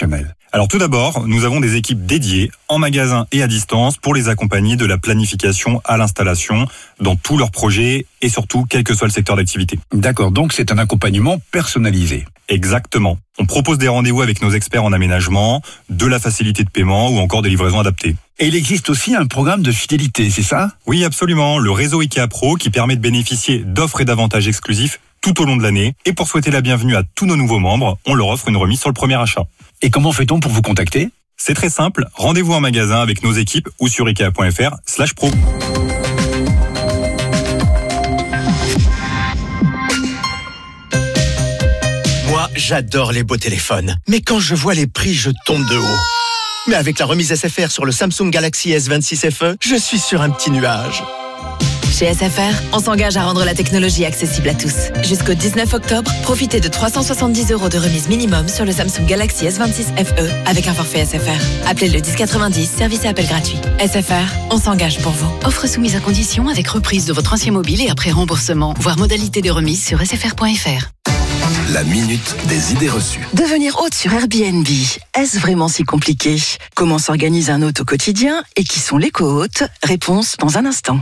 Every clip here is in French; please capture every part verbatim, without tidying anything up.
opérationnel? Alors tout d'abord, nous avons des équipes dédiées en magasin et à distance pour les accompagner de la planification à l'installation dans tous leurs projets et surtout quel que soit le secteur d'activité. D'accord, donc c'est un accompagnement personnalisé. Exactement. On propose des rendez-vous avec nos experts en aménagement, de la facilité de paiement ou encore des livraisons adaptées. Et il existe aussi un programme de fidélité, c'est ça? Oui, absolument. Le réseau IKEA Pro qui permet de bénéficier d'offres et d'avantages exclusifs tout au long de l'année. Et pour souhaiter la bienvenue à tous nos nouveaux membres, on leur offre une remise sur le premier achat. Et comment fait-on pour vous contacter? C'est très simple. Rendez-vous en magasin avec nos équipes ou sur ikea.fr slash pro. Moi, j'adore les beaux téléphones. Mais quand je vois les prix, je tombe de haut. Mais avec la remise S F R sur le Samsung Galaxy S vingt-six F E, je suis sur un petit nuage. Chez S F R, on s'engage à rendre la technologie accessible à tous. Jusqu'au dix-neuf octobre, profitez de trois cent soixante-dix euros de remise minimum sur le Samsung Galaxy S vingt-six F E avec un forfait S F R. Appelez le dix quatre-vingt-dix, service et appel gratuit. S F R, on s'engage pour vous. Offre soumise à condition avec reprise de votre ancien mobile et après remboursement. Voir modalité de remise sur s f r point f r. La minute des idées reçues. Devenir hôte sur Airbnb, est-ce vraiment si compliqué? Comment s'organise un hôte au quotidien et qui sont les co-hôtes? Réponse dans un instant.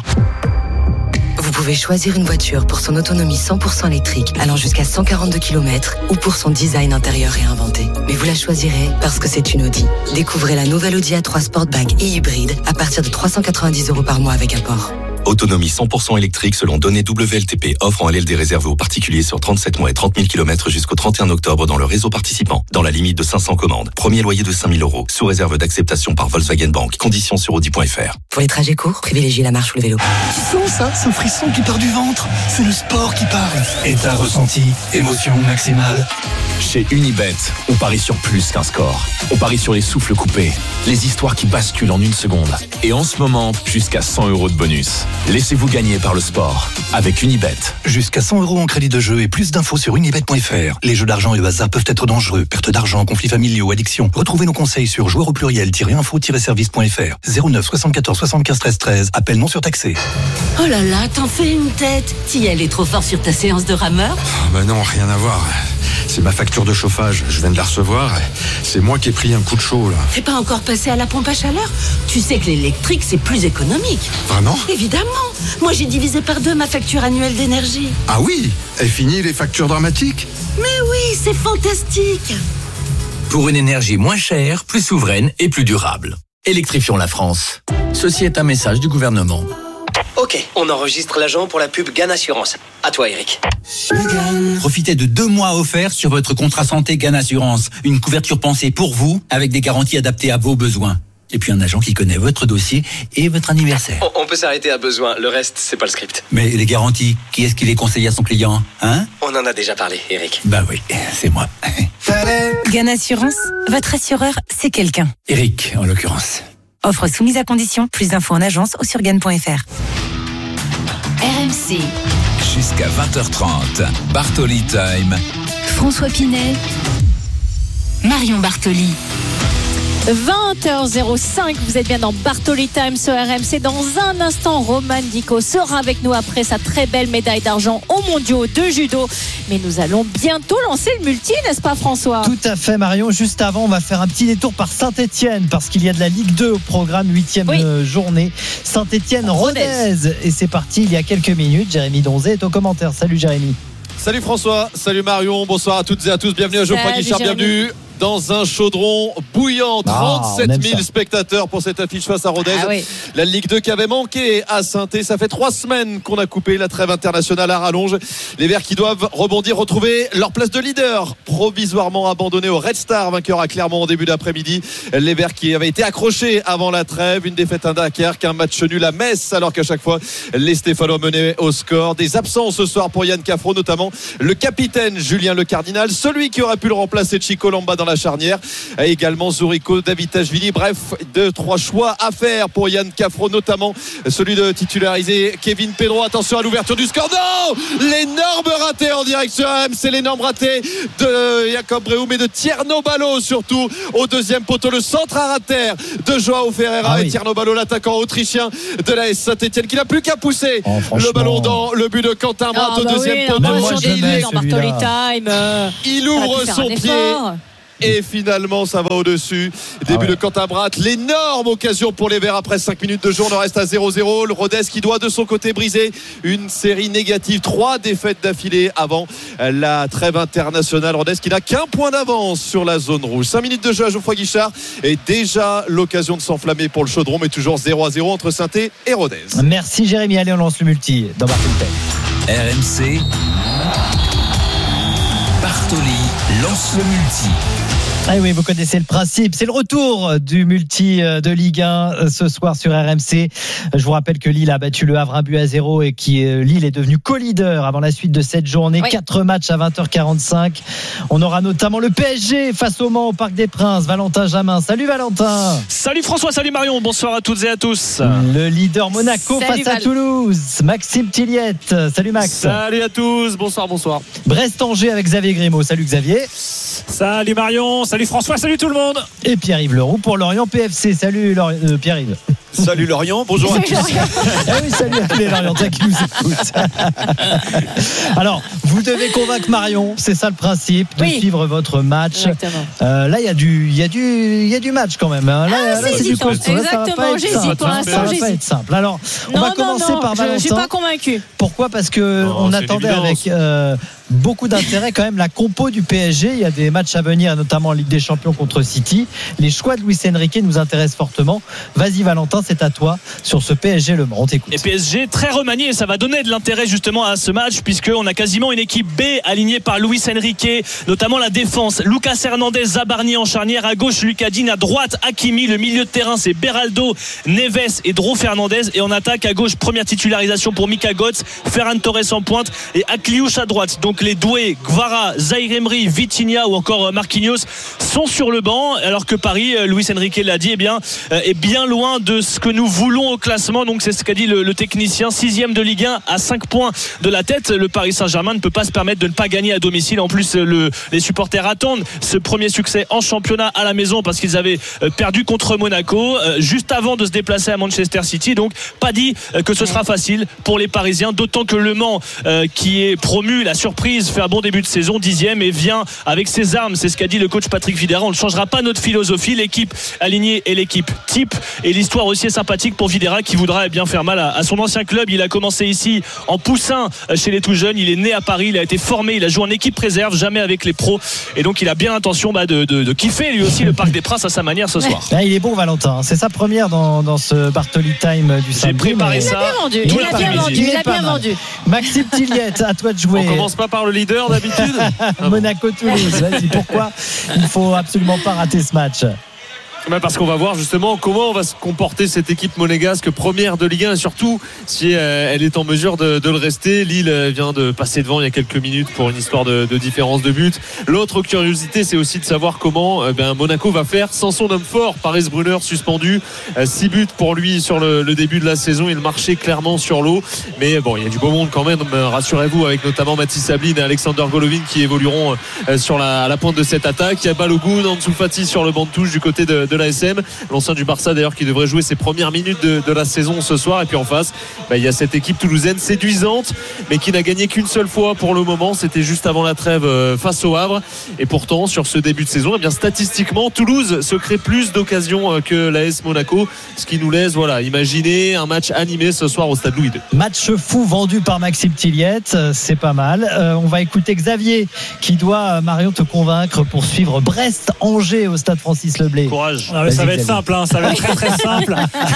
Vous pouvez choisir une voiture pour son autonomie cent pour cent électrique allant jusqu'à cent quarante-deux kilomètres ou pour son design intérieur réinventé. Mais vous la choisirez parce que c'est une Audi. Découvrez la nouvelle Audi A trois Sportback et hybride à partir de trois cent quatre-vingt-dix euros par mois avec apport. Autonomie cent pour cent électrique selon données W L T P, offre en L L D réservé aux particuliers sur trente-sept mois et trente mille kilomètres jusqu'au trente et un octobre dans le réseau participant, dans la limite de cinq cents commandes. Premier loyer de cinq mille euros, sous réserve d'acceptation par Volkswagen Bank. Conditions sur audi point f r. Pour les trajets courts, privilégiez la marche ou le vélo. Tu sens ça, ce frisson qui part du ventre? C'est le sport qui parle. État ressenti, émotion maximale. Chez Unibet, on parie sur plus qu'un score. On parie sur les souffles coupés, les histoires qui basculent en une seconde. Et en ce moment, jusqu'à cent euros de bonus. Laissez-vous gagner par le sport avec Unibet. Jusqu'à cent euros en crédit de jeu et plus d'infos sur unibet point f r. Les jeux d'argent et le hasard peuvent être dangereux. Perte d'argent, conflits familiaux, addiction. Retrouvez nos conseils sur joueurs au pluriel-info-service point f r. zéro neuf soixante-quatorze soixante-quinze treize treize. Appel non surtaxé. Oh là là, t'en fais une tête. T'y allais trop fort sur ta séance de rameur? Oh bah non, rien à voir. C'est ma facture de chauffage, je viens de la recevoir. C'est moi qui ai pris un coup de chaud là. T'es pas encore passé à la pompe à chaleur? Tu sais que l'électrique c'est plus économique. Vraiment? Évidemment. Moi j'ai divisé par deux ma facture annuelle d'énergie. Ah oui? Et fini les factures dramatiques? Mais oui, c'est fantastique. Pour une énergie moins chère, plus souveraine et plus durable. Électrifions la France. Ceci est un message du gouvernement. Ok, on enregistre l'agent pour la pub GAN Assurance. À toi, Eric. Profitez de deux mois offerts sur votre contrat santé GAN Assurance. Une couverture pensée pour vous, avec des garanties adaptées à vos besoins. Et puis un agent qui connaît votre dossier et votre anniversaire. On, on peut s'arrêter à besoin, le reste, c'est pas le script. Mais les garanties, qui est-ce qui les conseille à son client, hein? On en a déjà parlé, Eric. Bah oui, c'est moi. GAN Assurance, votre assureur, c'est quelqu'un. Eric, en l'occurrence. Offre soumise à condition, plus d'infos en agence ou sur GAN point f r. R M C. Jusqu'à vingt heures trente, Bartoli Time. François Pinet, Marion Bartoli. vingt heures zéro cinq, vous êtes bien dans Bartoli Time sur R M C. Dans un instant, Roman Dico sera avec nous après sa très belle médaille d'argent aux mondiaux de judo. Mais nous allons bientôt lancer le multi, n'est-ce pas François? Tout à fait Marion, juste avant on va faire un petit détour par Saint-Etienne parce qu'il y a de la Ligue deux au programme, huitième oui. journée. Saint-Etienne-Rodez. Et c'est parti il y a quelques minutes. Jérémy Donzé est au commentaire. Salut Jérémy. Salut François, salut Marion, bonsoir à toutes et à tous, bienvenue à Geoffroy Guichard, bienvenue dans un chaudron bouillant. trente-sept mille spectateurs pour cette affiche face à Rodez. Ah oui. La Ligue deux qui avait manqué à Saint-Étienne. Ça fait trois semaines qu'on a coupé la trêve internationale à rallonge. Les Verts qui doivent rebondir, retrouver leur place de leader, provisoirement abandonnée au Red Star, vainqueur à Clermont en début d'après-midi. Les Verts qui avaient été accrochés avant la trêve, une défaite à Dunkerque, un match nul à Metz, alors qu'à chaque fois les Stéphanois menaient au score. Des absences ce soir pour Yann Caffro, notamment le capitaine Julien Le Cardinal, celui qui aurait pu le remplacer, Chico Lamba, dans la charnière, et également Zourico, Davitashvili. Bref, deux, trois choix à faire pour Yann Caffro, notamment celui de titulariser Kevin Pedro. Attention à l'ouverture du score. Non, l'énorme raté en direction R M, c'est l'énorme raté de Jacob Brehum et de Tierno Ballo, surtout au deuxième poteau. Le centre à terre de Joao Ferreira. Ah oui. Et Tierno Ballo, l'attaquant autrichien de l'A S Saint-Etienne, qui n'a plus qu'à pousser oh, le ballon dans le but de Quentin Bratt ah, au bah deuxième oui, poteau. Il, il ouvre son pied. et finalement ça va au-dessus. Début ah ouais. de Quentin Bratt, l'énorme occasion pour les Verts après cinq minutes de jeu. On reste à zéro zéro. Le Rodez qui doit de son côté briser une série négative, trois défaites d'affilée avant la trêve internationale. Rodez qui n'a qu'un point d'avance sur la zone rouge. cinq minutes de jeu à Geoffroy Guichard et déjà l'occasion de s'enflammer pour le Chaudron, mais toujours zéro à zéro entre Saint-Étienne et Rodez. Merci Jérémy, allez on lance le multi dans Bartoli. R M C Bartoli lance le multi. Ah oui, vous connaissez le principe. C'est le retour du multi de Ligue un ce soir sur R M C. Je vous rappelle que Lille a battu le Havre un but à zéro et qui Lille est devenu co-leader avant la suite de cette journée. Oui. Quatre matchs à vingt heures quarante-cinq. On aura notamment le P S G face au Mans au Parc des Princes. Valentin Jamin. Salut Valentin. Salut François, salut Marion. Bonsoir à toutes et à tous. Le leader Monaco salut face Val. à Toulouse. Maxime Tilliette. Salut Max. Salut à tous. Bonsoir, bonsoir. Brest-Angers avec Xavier Grimaud. Salut Xavier. Salut Marion. Salut François, salut tout le monde. Et Pierre-Yves Leroux pour Lorient P F C. Salut euh, Pierre-Yves. Salut Lorient, bonjour à tous. Ah oui, salut à tous les Lorientais qui nous écoutent. Alors, vous devez convaincre Marion, c'est ça le principe, de oui. suivre votre match. Euh, là, il y a du, il y a du, il y a du match quand même. Hein. Là, ah, là c'est du costaud. Exactement, ça va pas j'hésite pour l'instant. Ça va pas être simple. Alors, on non, va non, commencer non, par Valentin. Je suis pas convaincu. Pourquoi ? Parce que non, on attendait avec euh, beaucoup d'intérêt quand même la compo du P S G. Il y a des matchs à venir, notamment en Ligue des Champions contre City. Les choix de Luis Enrique nous intéressent fortement. Vas-y Valentin, c'est à toi sur ce P S G Le Mans. On t'écoute. Et P S G très remanié, et ça va donner de l'intérêt justement à ce match, puisqu'on a quasiment une équipe B alignée par Luis Enrique, notamment la défense. Lucas Hernandez, Zabarni en charnière, à gauche Lucas Digne, à droite Hakimi, le milieu de terrain c'est Beraldo, Neves et Dro Fernandez, et en attaque à gauche première titularisation pour Mika Götze, Ferran Torres en pointe et Akliouche à droite. Donc les doués Gvara, Zaïre Emery, Vitinha ou encore Marquinhos sont sur le banc, alors que Paris, Luis Enrique l'a dit, eh bien, est bien loin de ce que nous voulons au classement. Donc c'est ce qu'a dit le, le technicien, sixième de Ligue un à cinq points de la tête. Le Paris Saint-Germain ne peut pas se permettre de ne pas gagner à domicile. En plus le, les supporters attendent ce premier succès en championnat à la maison parce qu'ils avaient perdu contre Monaco juste avant de se déplacer à Manchester City. Donc pas dit que ce sera facile pour les Parisiens, d'autant que Le Mans euh, qui est promu, la surprise, fait un bon début de saison, dixième, et vient avec ses armes. C'est ce qu'a dit le coach Patrick Vieira. On ne changera pas notre philosophie, l'équipe alignée et l'équipe type, et l'histoire aussi est sympathique pour Vieira qui voudra bien faire mal à, à son ancien club. Il a commencé ici en poussin chez les tout jeunes, il est né à Paris, il a été formé, il a joué en équipe réserve, jamais avec les pros, et donc il a bien l'intention bah, de, de, de kiffer lui aussi le Parc des Princes à sa manière ce soir. Là, il est bon Valentin, c'est sa première dans, dans ce Bartoli Time du samedi. J'ai préparé ça. Il a bien vendu, il a bien vendu. Maxime Tilliette, à toi de jouer. On commence pas par le leader d'habitude. Monaco-Toulouse, vas-y, pourquoi il faut absolument pas rater ce match? Parce qu'on va voir justement comment on va se comporter cette équipe monégasque première de Ligue un, et surtout si elle est en mesure de, de le rester. Lille vient de passer devant il y a quelques minutes pour une histoire de, de différence de but. L'autre curiosité, c'est aussi de savoir comment eh bien, Monaco va faire sans son homme fort, Paris Brunner, suspendu. six buts pour lui sur le, le début de la saison. Il marchait clairement sur l'eau, mais bon, il y a du beau monde quand même, rassurez-vous, avec notamment Mathis Sabline et Alexander Golovin qui évolueront sur la, à la pointe de cette attaque. Il y a Balogun, Ansu Fati sur le banc de touche du côté de, de l'A S M, l'ancien du Barça d'ailleurs, qui devrait jouer ses premières minutes de, de la saison ce soir. Et puis en face, bah, il y a cette équipe toulousaine séduisante, mais qui n'a gagné qu'une seule fois pour le moment. C'était juste avant la trêve euh, face au Havre. Et pourtant, sur ce début de saison, eh bien, statistiquement, Toulouse se crée plus d'occasions euh, que l'A S Monaco, ce qui nous laisse voilà, imaginer un match animé ce soir au stade Louis deux. Match fou vendu par Maxime Tilliette, c'est pas mal. Euh, on va écouter Xavier qui doit, Marion, te convaincre pour suivre Brest-Angers au stade Francis Leblay. Courage. Non, mais ça va être simple, hein, ça va être très très simple.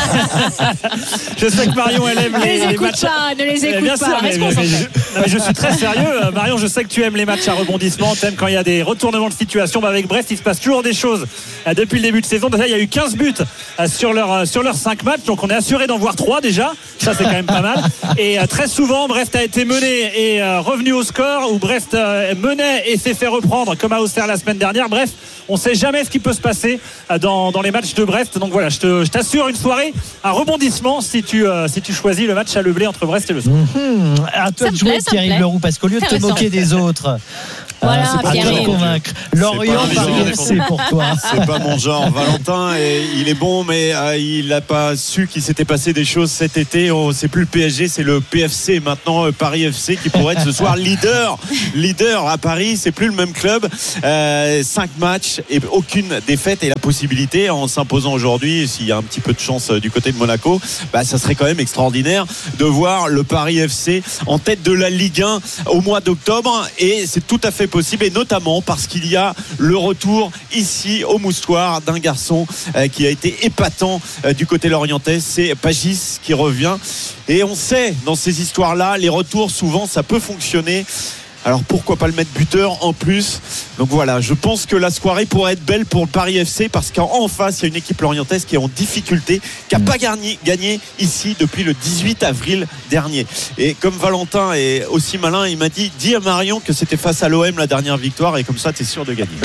Je sais que Marion elle aime les, les, les matchs. Pas, ne les écoute bien pas. Sûr, mais, mais, mais, je, mais je suis très sérieux. Marion, je sais que tu aimes les matchs à rebondissement, tu aimes quand il y a des retournements de situation. Bah avec Brest, il se passe toujours des choses depuis le début de saison. Déjà, il y a eu quinze buts sur leurs sur leurs cinq matchs, donc on est assuré d'en voir trois déjà. Ça, c'est quand même pas mal. Et très souvent, Brest a été mené et revenu au score, ou Brest menait et s'est fait reprendre comme à Auxerre la semaine dernière. Bref, on ne sait jamais ce qui peut se passer dans, dans les matchs de Brest. Donc voilà, je, te, je t'assure une soirée, un rebondissement si tu, euh, si tu choisis le match à Leblay entre Brest et le Soir. Mmh. À toi ça de jouer, Thierry Leroux, parce qu'au lieu de te moquer des autres, Voilà, c'est pas Pierre. convaincre. Lorient Paris F C pour toi. C'est pas mon genre. Valentin, et il est bon, mais euh, il n'a pas su qu'il s'était passé des choses cet été. Oh, c'est plus le P S G, c'est le P F C maintenant, euh, Paris F C, qui pourrait être ce soir leader. Leader à Paris, c'est plus le même club. Euh, cinq matchs et aucune défaite, et la possibilité, en s'imposant aujourd'hui, s'il y a un petit peu de chance du côté de Monaco, bah, ça serait quand même extraordinaire de voir le Paris F C en tête de la Ligue un au mois d'octobre, et c'est tout à fait possible, et notamment parce qu'il y a le retour ici au Moustoir d'un garçon euh, qui a été épatant euh, du côté lorientais, c'est Pagis qui revient, et on sait dans ces histoires-là, les retours souvent ça peut fonctionner. Alors pourquoi pas le mettre buteur en plus. Donc voilà, je pense que la soirée pourrait être belle pour le Paris F C, parce qu'en face il y a une équipe lorientaise qui est en difficulté, qui n'a pas gagné, gagné ici depuis le dix-huit avril dernier. Et comme Valentin est aussi malin, il m'a dit, dis à Marion que c'était face à l'O M la dernière victoire, et comme ça t'es sûr de gagner.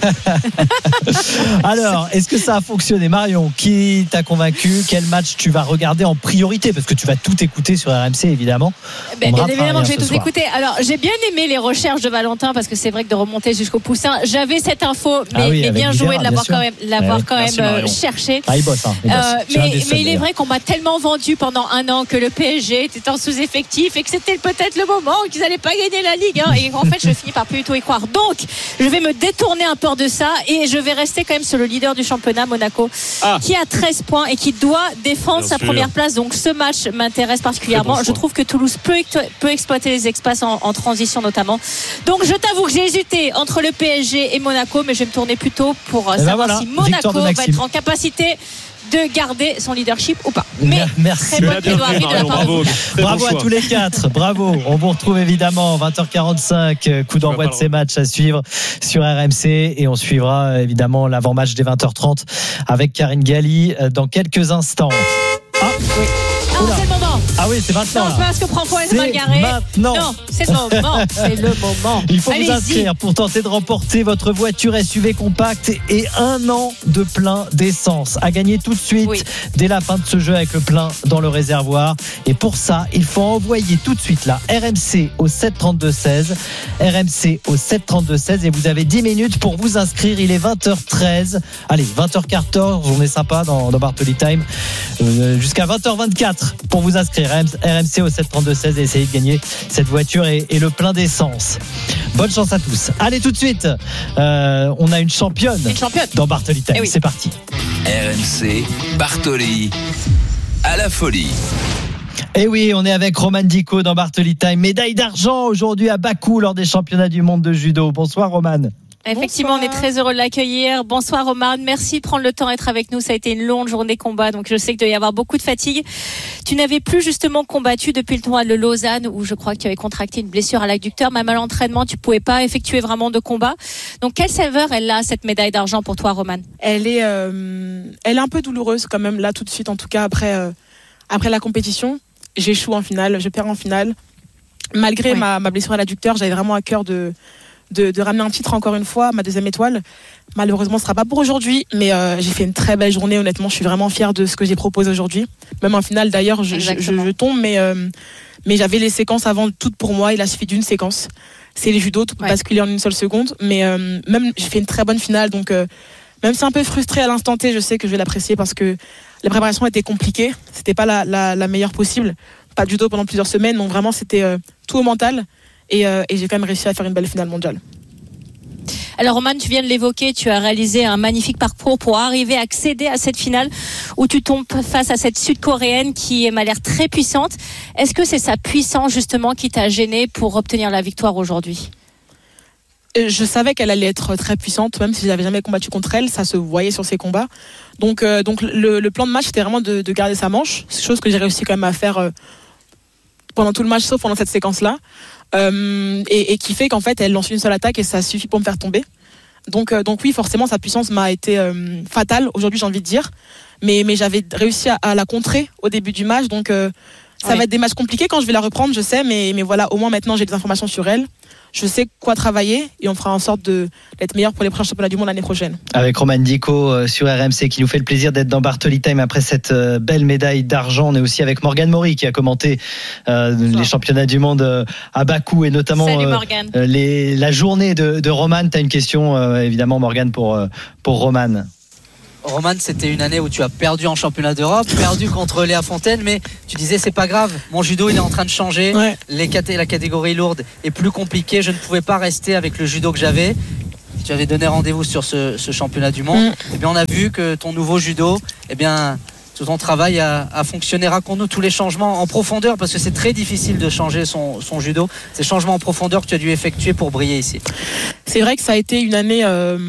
Alors, est-ce que ça a fonctionné, Marion? Qui t'a convaincu? Quel match tu vas regarder en priorité? Parce que tu vas tout écouter sur R M C, évidemment. Ben, bien évidemment que je vais tout écouter. Alors, j'ai bien aimé les recherches de Valentin, parce que c'est vrai que de remonter jusqu'au poussin, j'avais cette info, mais, ah oui, mais bien joué Villard, de l'avoir bien quand même, l'avoir ouais, quand même euh, cherché. Ah, il bosse, hein, il bosse. Euh, mais mais, mais il est d'ailleurs. vrai qu'on m'a tellement vendu pendant un an que le P S G était en sous-effectif et que c'était peut-être le moment qu'ils n'allaient pas gagner la Ligue. Hein. Et en fait, je finis par plus du tout y croire. Donc, je vais me détourner un peu de ça, et je vais rester quand même sur le leader du championnat, Monaco, ah. qui a treize points et qui doit défendre bien sa sûr. première place. Donc, ce match m'intéresse particulièrement. Bon je trouve que Toulouse peut, peut exploiter les espaces en, en transition notamment. Donc, je t'avoue que j'ai hésité entre le P S G et Monaco, mais je vais me tourner plutôt pour et savoir ben voilà, si Monaco va être en capacité de garder son leadership ou pas. Mais merci. Très bonne plaidoirie de la part bravo, de bravo à tous les quatre. Bravo. On vous retrouve évidemment vingt heures quarante-cinq, coup d'envoi de ces matchs à suivre sur R M C, et on suivra évidemment l'avant-match des vingt heures trente avec Karine Galli dans quelques instants. Ah oui. Ah, c'est le moment. Ah oui, c'est maintenant. Non, parce que Franco est mal garé. Maintenant. Non, c'est le moment. C'est le moment. Il faut Allez-y. vous inscrire pour tenter de remporter votre voiture S U V compacte et un an de plein d'essence à gagner tout de suite, oui. dès la fin de ce jeu, avec le plein dans le réservoir. Et pour ça, il faut envoyer tout de suite là R M C au sept trente-deux seize. R M C au sept trente-deux seize, et vous avez dix minutes pour vous inscrire. Il est vingt heures treize. Allez, vingt heures quatorze, on est sympa dans, dans Bartoli Time. Euh, jusqu'à vingt heures vingt-quatre pour vous inscrire. R M C au sept trente-deux seize et essayer de gagner cette voiture et, et le plein d'essence. Bonne chance à tous. Allez, tout de suite, euh, on a une championne, une championne. dans Bartoli Time. Eh oui. C'est parti. R M C, Bartoli, à la folie. Et oui, on est avec Roman Dico dans Bartoli Time. Médaille d'argent aujourd'hui à Bakou lors des championnats du monde de judo. Bonsoir Roman. Effectivement, Bonsoir. On est très heureux de l'accueillir. Bonsoir Roman, merci de prendre le temps d'être avec nous. Ça a été une longue journée combat, donc je sais qu'il doit y avoir beaucoup de fatigue. Tu n'avais plus justement combattu depuis le tournoi de Lausanne, où je crois que tu avais contracté une blessure à l'adducteur. Même à l'entraînement, tu ne pouvais pas effectuer vraiment de combat. Donc quelle saveur elle a, cette médaille d'argent pour toi, Roman? Elle est, euh, elle est un peu douloureuse quand même, là tout de suite, en tout cas après, euh, après la compétition. J'échoue en finale, je perds en finale. Malgré ouais. ma, ma blessure à l'adducteur, j'avais vraiment à cœur de... De, de ramener un titre encore une fois, ma deuxième étoile. Malheureusement, ce sera pas pour aujourd'hui, mais euh, j'ai fait une très belle journée. Honnêtement, je suis vraiment fière de ce que j'ai proposé aujourd'hui. Même en finale, d'ailleurs, je, je, je tombe, mais euh, mais j'avais les séquences avant toutes pour moi. Il a suffi d'une séquence. C'est les judo, tout peut ouais. basculer en une seule seconde. Mais euh, même, j'ai fait une très bonne finale, donc euh, même si un peu frustrée à l'instant T, je sais que je vais l'apprécier parce que les préparations étaient compliquées. C'était pas la, la, la meilleure possible. Pas de judo pendant plusieurs semaines, donc vraiment c'était euh, tout au mental. Et, euh, et j'ai quand même réussi à faire une belle finale mondiale. Alors Roman, tu viens de l'évoquer, tu as réalisé un magnifique parcours pour arriver à accéder à cette finale où tu tombes face à cette Sud-Coréenne qui m'a l'air très puissante. Est-ce que c'est sa puissance justement qui t'a gêné pour obtenir la victoire aujourd'hui? Je savais qu'elle allait être très puissante, même si je n'avais jamais combattu contre elle, ça se voyait sur ses combats. Donc, euh, donc le, le plan de match, c'était vraiment de, de garder sa manche, chose que j'ai réussi quand même à faire euh, pendant tout le match, sauf pendant cette séquence-là. Euh, et, et qui fait qu'en fait elle lance une seule attaque et ça suffit pour me faire tomber. Donc, euh, donc oui, forcément sa puissance m'a été euh, fatale aujourd'hui, j'ai envie de dire, mais, mais j'avais réussi à, à la contrer au début du match, donc euh, Ça ouais. va être des matchs compliqués quand je vais la reprendre, je sais, mais, mais voilà, au moins maintenant j'ai des informations sur elle. Je sais quoi travailler et on fera en sorte de, d'être meilleur pour les prochains championnats du monde l'année prochaine. Avec Roman Dico euh, sur R M C qui nous fait le plaisir d'être dans Bartoli Time après cette euh, belle médaille d'argent. On est aussi avec Morgane Maury qui a commenté euh, les championnats du monde euh, à Bakou et notamment euh, euh, les, la journée de, de Roman. Tu as une question euh, évidemment Morgane pour, euh, pour Roman. Roman, c'était une année où tu as perdu en championnat d'Europe, perdu contre Léa Fontaine, mais tu disais c'est pas grave, mon judo il est en train de changer, ouais. Les caté- la catégorie lourde est plus compliquée, je ne pouvais pas rester avec le judo que j'avais. Tu avais donné rendez-vous sur ce, ce championnat du monde, mm. Et bien on a vu que ton nouveau judo, eh bien tout ton travail a, a fonctionné. Raconte-nous tous les changements en profondeur, parce que c'est très difficile de changer son, son judo, ces changements en profondeur que tu as dû effectuer pour briller ici. C'est vrai que ça a été une année euh,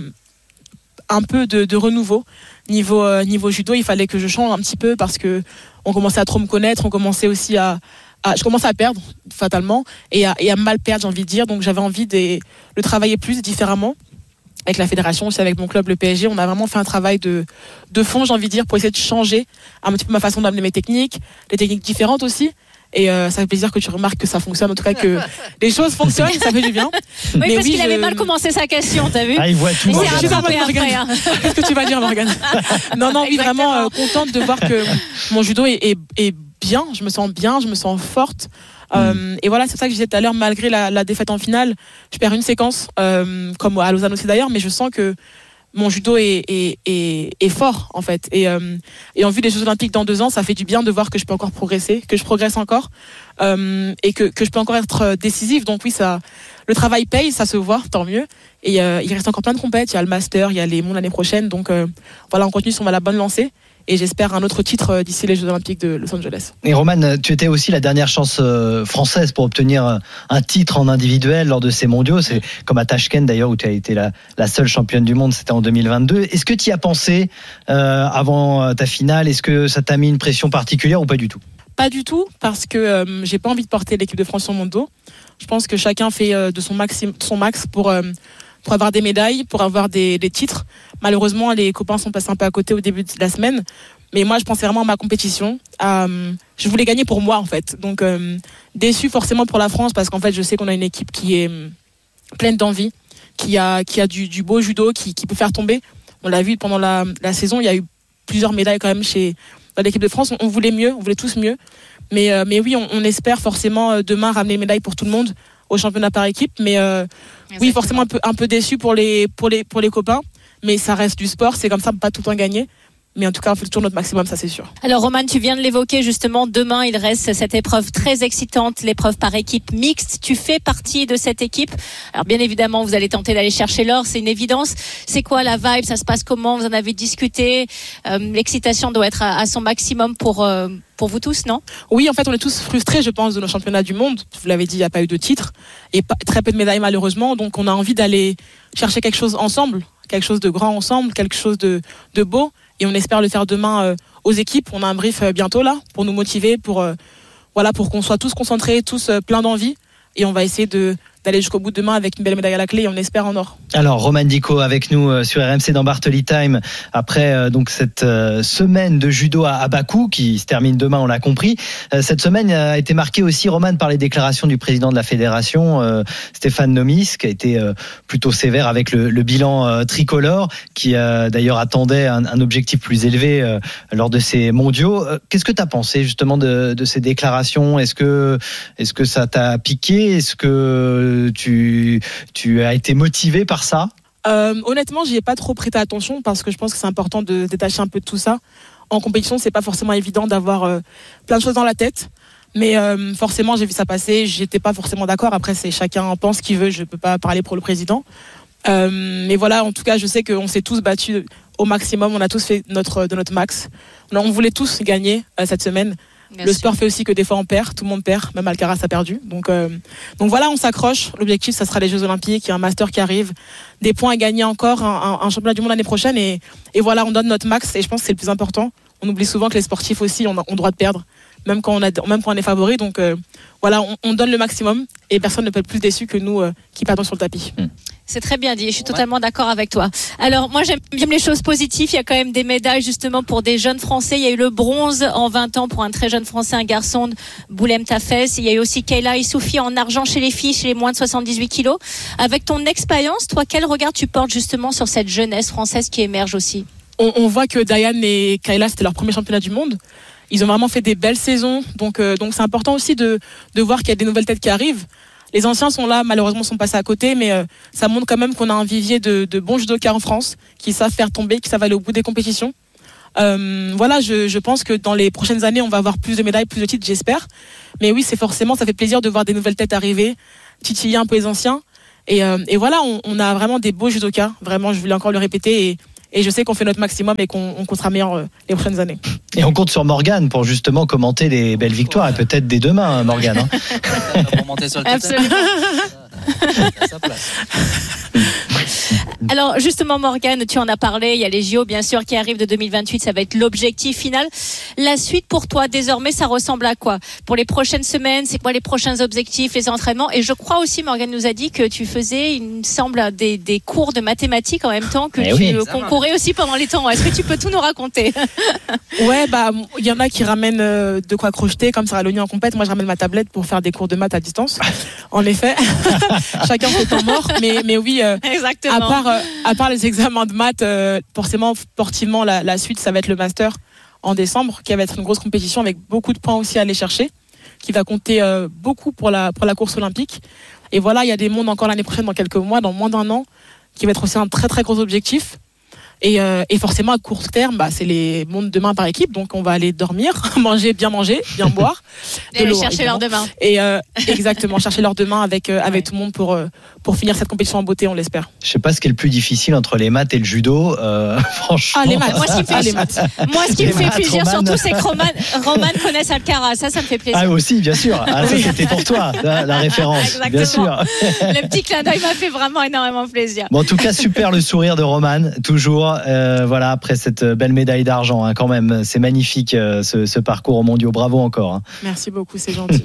un peu de, de renouveau. Niveau, euh, niveau judo, il fallait que je change un petit peu parce que on commençait à trop me connaître, on commençait aussi à, à je commençais à perdre fatalement et à, et à mal perdre, j'ai envie de dire. Donc j'avais envie de le travailler plus différemment avec la fédération, aussi avec mon club, le P S G. On a vraiment fait un travail de, de fond, j'ai envie de dire, pour essayer de changer un petit peu ma façon d'amener mes techniques, des techniques différentes aussi. Et euh, ça fait plaisir que tu remarques que ça fonctionne, en tout cas que les choses fonctionnent, ça fait du bien. Oui, mais parce oui, qu'il je... avait mal commencé sa question, t'as vu? Ah, il voit tout. Moi, je suis après, hein. Qu'est-ce que tu vas dire, Morgane? Non, non, oui, vraiment euh, contente de voir que mon judo est, est, est bien. Je me sens bien, je me sens forte. Euh, mm. Et voilà, c'est ça que je disais tout à l'heure, malgré la, la défaite en finale, je perds une séquence, euh, comme à Lausanne aussi d'ailleurs, mais je sens que mon judo est, est, est, est fort en fait, et, euh, et en vue des Jeux Olympiques dans deux ans, ça fait du bien de voir que je peux encore progresser, que je progresse encore, euh, et que, que je peux encore être décisive. Donc oui, ça, le travail paye, ça se voit, tant mieux. Et euh, il reste encore plein de compètes, il y a le Master, il y a les Mondes l'année prochaine, donc euh, voilà, on continue sur la bonne lancée. Et j'espère un autre titre d'ici les Jeux Olympiques de Los Angeles. Et Roman, tu étais aussi la dernière chance française pour obtenir un titre en individuel lors de ces mondiaux. C'est comme à Tashkent d'ailleurs où tu as été la, la seule championne du monde, c'était en deux mille vingt-deux. Est-ce que tu y as pensé euh, avant ta finale? Est-ce que ça t'a mis une pression particulière ou pas du tout? Pas du tout, parce que euh, j'ai pas envie de porter l'équipe de France sur mon dos. Je pense que chacun fait euh, de son, maxi- son max pour... Euh, pour avoir des médailles, pour avoir des, des titres. Malheureusement, les copains sont passés un peu à côté au début de la semaine. Mais moi, je pensais vraiment à ma compétition. Euh, je voulais gagner pour moi, en fait. Donc, euh, déçu forcément pour la France, parce qu'en fait, je sais qu'on a une équipe qui est pleine d'envie, qui a, qui a du, du beau judo, qui, qui peut faire tomber. On l'a vu pendant la, la saison, il y a eu plusieurs médailles quand même chez dans l'équipe de France. On, on voulait mieux, on voulait tous mieux. Mais, euh, mais oui, on, on espère forcément demain ramener une médaille pour tout le monde au championnat par équipe, mais euh, oui, forcément un peu, un peu déçu pour les, pour, les, pour les copains, mais ça reste du sport, c'est comme ça, on peut pas tout le temps gagner. Mais en tout cas, on fait toujours notre maximum, ça c'est sûr. Alors Roman, tu viens de l'évoquer justement, demain il reste cette épreuve très excitante, l'épreuve par équipe mixte. Tu fais partie de cette équipe. Alors bien évidemment, vous allez tenter d'aller chercher l'or, c'est une évidence. C'est quoi la vibe? Ça se passe comment? Vous en avez discuté? euh, L'excitation doit être à, à son maximum pour, euh, pour vous tous, non? Oui, en fait, on est tous frustrés, je pense, de nos championnats du monde. Vous l'avez dit, il n'y a pas eu de titre et pas, très peu de médailles malheureusement. Donc on a envie d'aller chercher quelque chose ensemble, quelque chose de grand ensemble, quelque chose de, de beau. Et on espère le faire demain euh, aux équipes. On a un brief euh, bientôt là pour nous motiver, pour euh, voilà, pour qu'on soit tous concentrés, tous euh, pleins d'envie. Et on va essayer de d'aller jusqu'au bout de demain avec une belle médaille à la clé et on espère en or. Alors Roman Dico avec nous euh, sur R M C dans Bartoli Time après euh, donc cette euh, semaine de judo à, à Bakou qui se termine demain, on l'a compris. Euh, cette semaine a été marquée aussi, Roman, par les déclarations du président de la fédération euh, Stéphane Nomis, qui a été euh, plutôt sévère avec le, le bilan euh, tricolore, qui euh, d'ailleurs attendait un, un objectif plus élevé euh, lors de ces mondiaux. Euh, qu'est-ce que tu as pensé justement de, de ces déclarations? Est-ce que, est-ce que ça t'a piqué? Est-ce que Tu, tu as été motivé par ça? euh, Honnêtement, j'y ai pas trop prêté attention parce que je pense que c'est important de se détacher un peu de tout ça. En compétition, c'est pas forcément évident d'avoir euh, plein de choses dans la tête. Mais euh, forcément, j'ai vu ça passer. J'étais pas forcément d'accord. Après, c'est chacun pense ce qu'il veut. Je peux pas parler pour le président. Euh, mais voilà, en tout cas, je sais qu'on s'est tous battus au maximum. On a tous fait notre de notre max. On, on voulait tous gagner euh, cette semaine. Bien le sûr. Sport fait aussi que des fois on perd, tout le monde perd, même Alcaraz a perdu. Donc, euh, donc voilà, on s'accroche. L'objectif, ça sera les Jeux Olympiques, il y a un master qui arrive, des points à gagner encore, un, un, un championnat du monde l'année prochaine. Et, et voilà, on donne notre max et je pense que c'est le plus important. On oublie souvent que les sportifs aussi ont, ont le droit de perdre, même quand on, a, même quand on est favori. Donc euh, voilà, on, on donne le maximum et personne ne peut être plus déçu que nous euh, qui perdons sur le tapis. Mmh. C'est très bien dit, je suis totalement d'accord avec toi. Alors moi j'aime bien les choses positives, il y a quand même des médailles justement pour des jeunes Français. Il y a eu le bronze en vingt ans pour un très jeune Français, un garçon, Boulem Tafez. Il y a eu aussi Kayla Issoufi en argent chez les filles, chez les moins de soixante-dix-huit kilos. Avec ton expérience, toi, quel regard tu portes justement sur cette jeunesse française qui émerge aussi? on, on voit que Diane et Kayla, c'était leur premier championnat du monde. Ils ont vraiment fait des belles saisons, donc euh, donc c'est important aussi de de voir qu'il y a des nouvelles têtes qui arrivent. Les anciens sont là, malheureusement sont passés à côté, mais euh, ça montre quand même qu'on a un vivier de, de bons judokas en France qui savent faire tomber, qui savent aller au bout des compétitions. Euh, voilà, je, je pense que dans les prochaines années, on va avoir plus de médailles, plus de titres, j'espère. Mais oui, c'est forcément, ça fait plaisir de voir des nouvelles têtes arriver, titiller un peu les anciens. Et, euh, et voilà, on, on a vraiment des beaux judokas. Vraiment, je voulais encore le répéter. Et, et je sais qu'on fait notre maximum et qu'on on comptera meilleur euh, les prochaines années. Et on compte sur Morgane pour justement commenter les belles victoires, ouais. Et peut-être dès demain, Morgane. Hein. Pour monter sur le Absolument. à sa place. Alors justement Morgane, tu en as parlé, il y a les J O bien sûr qui arrivent de deux mille vingt-huit, ça va être l'objectif final. La suite pour toi désormais, ça ressemble à quoi? Pour les prochaines semaines, c'est quoi les prochains objectifs, les entraînements? Et je crois aussi, Morgane nous a dit que tu faisais, il me semble, des, des cours de mathématiques en même temps, que eh tu oui, concourais aussi pendant les temps. Est-ce que tu peux tout nous raconter? Ouais, bah il y en a qui ramènent euh, de quoi crocheter, comme Sarah Lognon en compète. Moi je ramène ma tablette pour faire des cours de maths à distance. En effet, chacun son temps mort, mais mais oui. Euh, Exactement. À part euh, à part les examens de maths, euh, forcément sportivement la, la suite ça va être le master en décembre, qui va être une grosse compétition avec beaucoup de points aussi à aller chercher, qui va compter euh, beaucoup pour la pour la course olympique. Et voilà, il y a des mondes encore l'année prochaine, dans quelques mois, dans moins d'un an, qui va être aussi un très très gros objectif. Et, euh, et forcément à court terme, bah, c'est les mondes demain par équipe, donc on va aller dormir, manger, bien manger, bien boire, et aller chercher l'heure demain. Et euh, exactement, chercher l'heure demain avec euh, avec ouais. tout le monde pour euh, pour finir cette compétition en beauté, on l'espère. Je sais pas ce qui est le plus difficile entre les maths et le judo, euh, franchement. Ah les maths. Moi ce qui me fait, ah, les maths. Moi, ce qui les me fait maths, plaisir Roman. surtout, c'est que Roman, Roman connaisse Alcaraz. Ça, ça me fait plaisir. Ah aussi, bien sûr. Ah, ça c'était pour toi, la, la référence. Exactement. Bien sûr. Le petit clin d'œil m'a fait vraiment énormément plaisir. Bon, en tout cas, super le sourire de Roman, toujours. Euh, voilà. Après cette belle médaille d'argent, hein, quand même, c'est magnifique ce, ce parcours aux mondiaux. Bravo encore. Hein. Merci beaucoup, c'est gentil.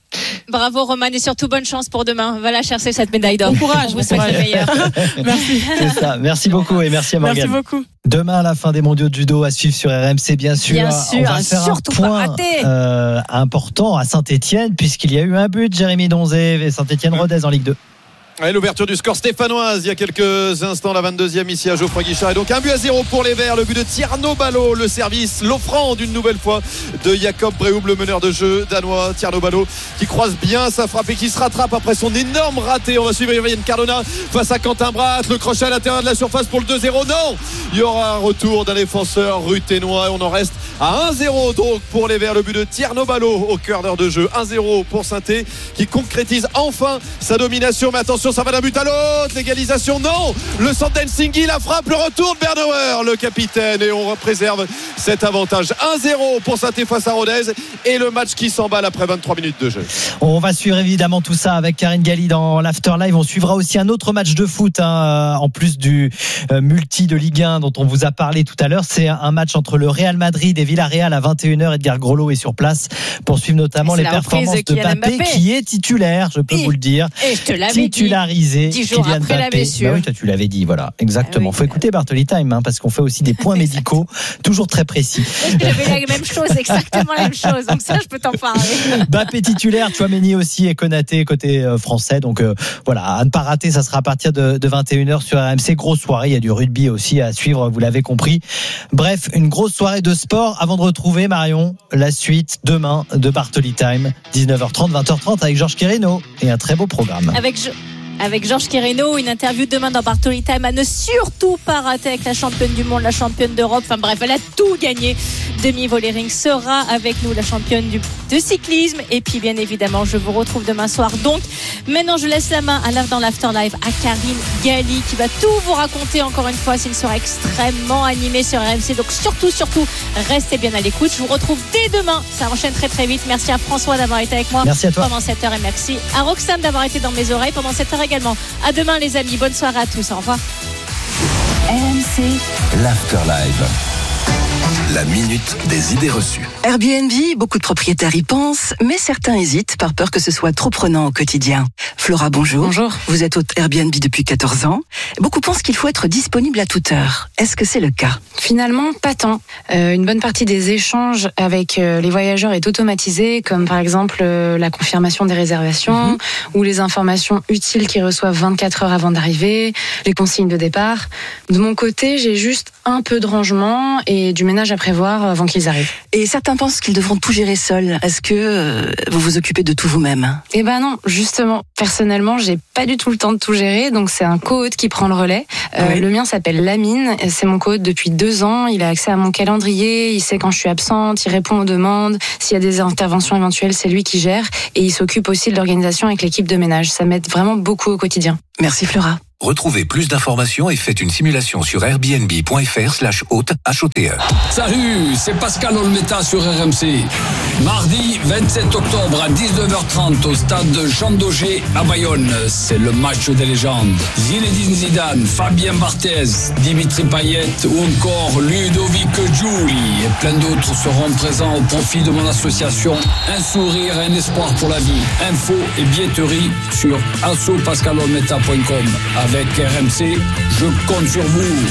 Bravo Roman et surtout bonne chance pour demain. Va la chercher cette médaille d'or. Bon courage, on vous souhaite le meilleur. Merci. C'est ça. Merci beaucoup et merci à Morgane. Merci beaucoup. Demain, à la fin des mondiaux de judo à suivre sur R M C, bien sûr. Bien sûr, on va faire surtout un point pas rater. Euh, important à Saint-Etienne, puisqu'il y a eu un but. Jérémy Donzé et Saint-Etienne-Rodez en Ligue deux. Ouais, l'ouverture du score stéphanoise il y a quelques instants, la vingt-deuxième ici à Geoffroy Guichard. Et donc un but à zéro pour les Verts, le but de Tierno Ballo, le service, l'offrande une nouvelle fois de Jacob Brehoub, le meneur de jeu danois. Tierno Ballo qui croise bien sa frappe et qui se rattrape après son énorme raté. On va suivre Yann Cardona face à Quentin Bratt, le crochet à l'intérieur de la surface pour le deux zéro. Non, il y aura un retour d'un défenseur ruténois et on en reste à un zéro donc pour les Verts, le but de Tierno Ballo au cœur d'heure de jeu. Un zéro pour Saint-Étienne qui concrétise enfin sa domination. Mais attention, ça va d'un but à l'autre, l'égalisation non, le centre d'Helsinki, la frappe, le retour de Bernauer, le capitaine, et on préserve cet avantage. Un zéro pour Saint-Étienne face à Rodez et le match qui s'emballe après vingt-trois minutes de jeu. On va suivre évidemment tout ça avec Karine Galli dans l'After Live. On suivra aussi un autre match de foot hein, en plus du euh, multi de Ligue un dont on vous a parlé tout à l'heure. C'est un match entre le Real Madrid et Villarreal à vingt et une heures. Edgar Groslo est sur place pour suivre notamment les performances de Mbappé, Mbappé qui est titulaire, je peux et, vous le dire. Et je te l'avais titularisé. Dix jours Kylian après Mbappé. la blessure. Bah oui, toi tu l'avais dit, voilà, exactement. Ah oui. Faut écouter Bartoli Time hein, parce qu'on fait aussi des points médicaux toujours très précis. Parce que j'avais la même chose, exactement la même chose. Donc ça, je peux t'en parler. Mbappé titulaire, Tchouaméni aussi et Konaté côté euh, français. Donc euh, voilà, à ne pas rater, ça sera à partir de, de vingt et une heures sur R M C. Grosse soirée, il y a du rugby aussi à suivre, vous l'avez compris. Bref, une grosse soirée de sport avant de retrouver Marion la suite demain de Bartoli Time, dix-neuf heures trente, vingt heures trente avec Georges Quérino et un très beau programme. Avec je... Avec Georges Quérino, une interview demain dans Bartoli Time à ne surtout pas rater avec la championne du monde, la championne d'Europe. Enfin bref, elle a tout gagné. Demi Vollering sera avec nous, la championne du, de cyclisme. Et puis bien évidemment, je vous retrouve demain soir. Donc maintenant, je laisse la main à l'heure dans l'After Live à Karine Galli qui va tout vous raconter encore une fois. C'est une soirée extrêmement animée sur R M C. Donc surtout, surtout, restez bien à l'écoute. Je vous retrouve dès demain. Ça enchaîne très très vite. Merci à François d'avoir été avec moi merci à toi. pendant cette heure et merci à Roxane d'avoir été dans mes oreilles pendant cette heure également. À demain les amis, bonne soirée à tous, au revoir. R M C, l'After Live. La minute des idées reçues. Airbnb, beaucoup de propriétaires y pensent, mais certains hésitent par peur que ce soit trop prenant au quotidien. Flora, bonjour. Bonjour. Vous êtes hôte Airbnb depuis quatorze ans. Beaucoup pensent qu'il faut être disponible à toute heure. Est-ce que c'est le cas ? Finalement, pas tant. Euh, une bonne partie des échanges avec euh, les voyageurs est automatisée, comme par exemple euh, la confirmation des réservations mmh. ou les informations utiles qu'ils reçoivent vingt-quatre heures avant d'arriver, les consignes de départ. De mon côté, j'ai juste un peu de rangement et du ménage à prévoir avant qu'ils arrivent. Et certains pensent qu'ils devront tout gérer seuls. Est-ce que euh, vous vous occupez de tout vous-même ? Eh ben non, justement. Personnellement, j'ai pas du tout le temps de tout gérer, donc c'est un co-hôte qui prend le relais. Euh, oui. Le mien s'appelle Lamine, c'est mon co-hôte depuis deux ans. Il a accès à mon calendrier, il sait quand je suis absente, il répond aux demandes. S'il y a des interventions éventuelles, c'est lui qui gère. Et il s'occupe aussi de l'organisation avec l'équipe de ménage. Ça m'aide vraiment beaucoup au quotidien. Merci Flora. Retrouvez plus d'informations et faites une simulation sur airbnb.fr slash hôte H O T E. Salut, c'est Pascal Olmeta sur R M C. Mardi vingt-sept octobre à dix-neuf heures trente au stade Jean Daugé à Bayonne. C'est le match des légendes. Zinedine Zidane, Fabien Barthez, Dimitri Payet ou encore Ludovic Giuli et plein d'autres seront présents au profit de mon association Un sourire et un espoir pour la vie. Info et billetterie sur asso pascal olmeta point com. Avec R M C, je compte sur vous.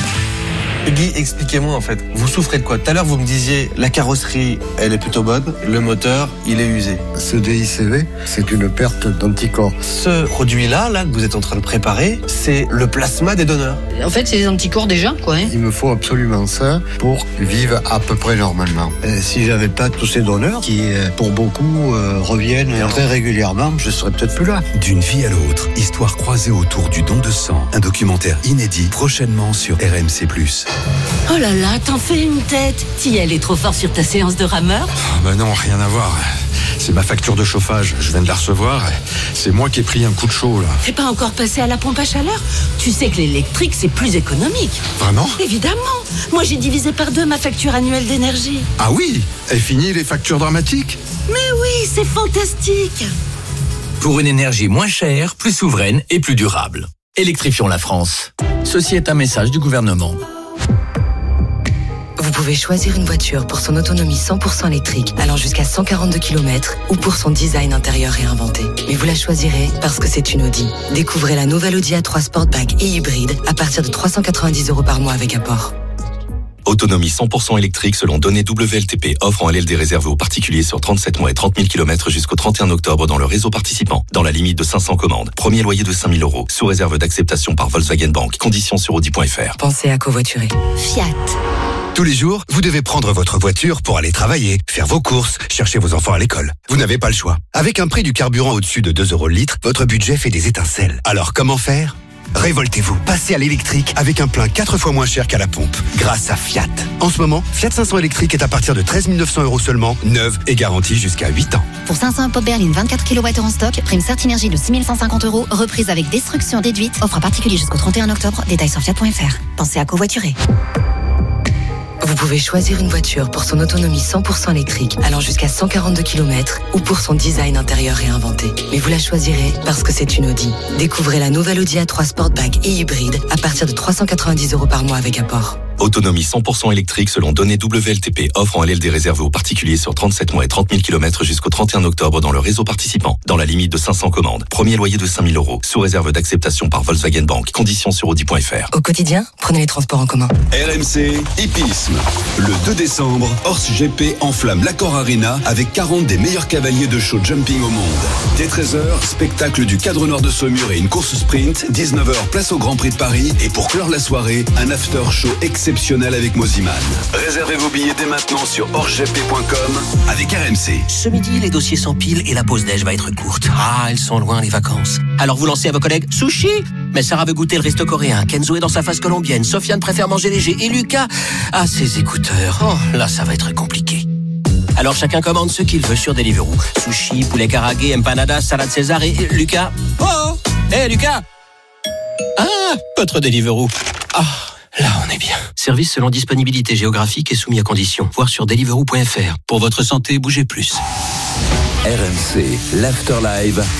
Guy, expliquez-moi en fait, vous souffrez de quoi ? Tout à l'heure vous me disiez la carrosserie elle est plutôt bonne, le moteur il est usé. Ce D I C V, c'est une perte d'anticorps. Ce produit-là, là, que vous êtes en train de préparer, c'est le plasma des donneurs. En fait c'est des anticorps déjà quoi. Hein. Il me faut absolument ça pour vivre à peu près normalement. Et si j'avais pas tous ces donneurs qui pour beaucoup euh, reviennent très régulièrement, je serais peut-être plus là. D'une vie à l'autre, histoire croisée autour du don de sang, un documentaire inédit prochainement sur R M C plus. Oh là là, t'en fais une tête. T'y allais trop fort sur ta séance de rameur ? Oh bah non, rien à voir. C'est ma facture de chauffage, je viens de la recevoir. C'est moi qui ai pris un coup de chaud là. T'es pas encore passé à la pompe à chaleur ? Tu sais que l'électrique c'est plus économique. Vraiment ? Évidemment. Moi j'ai divisé par deux ma facture annuelle d'énergie. Ah oui ? Et fini les factures dramatiques ? Mais oui, c'est fantastique. Pour une énergie moins chère, plus souveraine et plus durable. Électrifions la France. Ceci est un message du gouvernement. Vous pouvez choisir une voiture pour son autonomie cent pour cent électrique allant jusqu'à cent quarante-deux kilomètres ou pour son design intérieur réinventé. Mais vous la choisirez parce que c'est une Audi. Découvrez la nouvelle Audi A trois Sportback et hybride à partir de trois cent quatre-vingt-dix euros par mois avec apport. Autonomie cent pour cent électrique selon données W L T P. Offre en L L D réservée aux particuliers sur trente-sept mois et trente mille kilomètres jusqu'au trente et un octobre dans le réseau participant. Dans la limite de cinq cents commandes. Premier loyer de cinq mille euros. Sous réserve d'acceptation par Volkswagen Bank. Conditions sur audi point f r. Pensez à covoiturer. Fiat. Tous les jours, vous devez prendre votre voiture pour aller travailler, faire vos courses, chercher vos enfants à l'école. Vous n'avez pas le choix. Avec un prix du carburant au-dessus de deux euros le litre, votre budget fait des étincelles. Alors comment faire ? Révoltez-vous, passez à l'électrique avec un plein quatre fois moins cher qu'à la pompe, grâce à Fiat. En ce moment, Fiat cinq cents électrique est à partir de treize mille neuf cents euros seulement, neuve et garantie jusqu'à huit ans. Pour cinq cents pop berline vingt-quatre kilowattheures en stock, prime Certinergie de six mille cent cinquante euros, reprise avec destruction déduite, offre à particulier jusqu'au trente et un octobre, détails sur fiat point f r. Pensez à covoiturer. Vous pouvez choisir une voiture pour son autonomie cent pour cent électrique allant jusqu'à cent quarante-deux kilomètres ou pour son design intérieur réinventé. Mais vous la choisirez parce que c'est une Audi. Découvrez la nouvelle Audi A trois Sportback et hybride à partir de trois cent quatre-vingt-dix euros par mois avec apport. Autonomie cent pour cent électrique selon données W L T P. Offre en L L D réservée aux particuliers sur trente-sept mois et trente mille kilomètres jusqu'au trente et un octobre dans le réseau participant. Dans la limite de cinq cents commandes. Premier loyer de cinq mille euros. Sous réserve d'acceptation par Volkswagen Bank. Conditions sur audi point f r. Au quotidien, prenez les transports en commun. R M C Hippisme. Le deux décembre, Horse G P enflamme l'Accor Arena avec quarante des meilleurs cavaliers de show jumping au monde. Dès treize heures, spectacle du cadre nord de Saumur et une course sprint. dix-neuf heures, place au Grand Prix de Paris. Et pour clore la soirée, un after show exceptionnel avec Moziman. Réservez vos billets dès maintenant sur horse g p point com avec R M C. Ce midi, les dossiers s'empilent et la pause neige va être courte. Ah, elles sont loin les vacances. Alors vous lancez à vos collègues sushi. Mais Sarah veut goûter le resto coréen. Kenzo est dans sa phase colombienne. Sofiane préfère manger léger. Et Lucas a ses écouteurs. Oh, là, ça va être compliqué. Alors chacun commande ce qu'il veut sur Deliveroo. Sushi, poulet karagué, empanada, salade César et... et Lucas. Oh, hé hey, Lucas. Ah, votre Deliveroo. Ah, là on est bien. Service selon disponibilité géographique et soumis à conditions. Voir sur deliveroo point f r. Pour votre santé, bougez plus. R M C, l'Afterlive,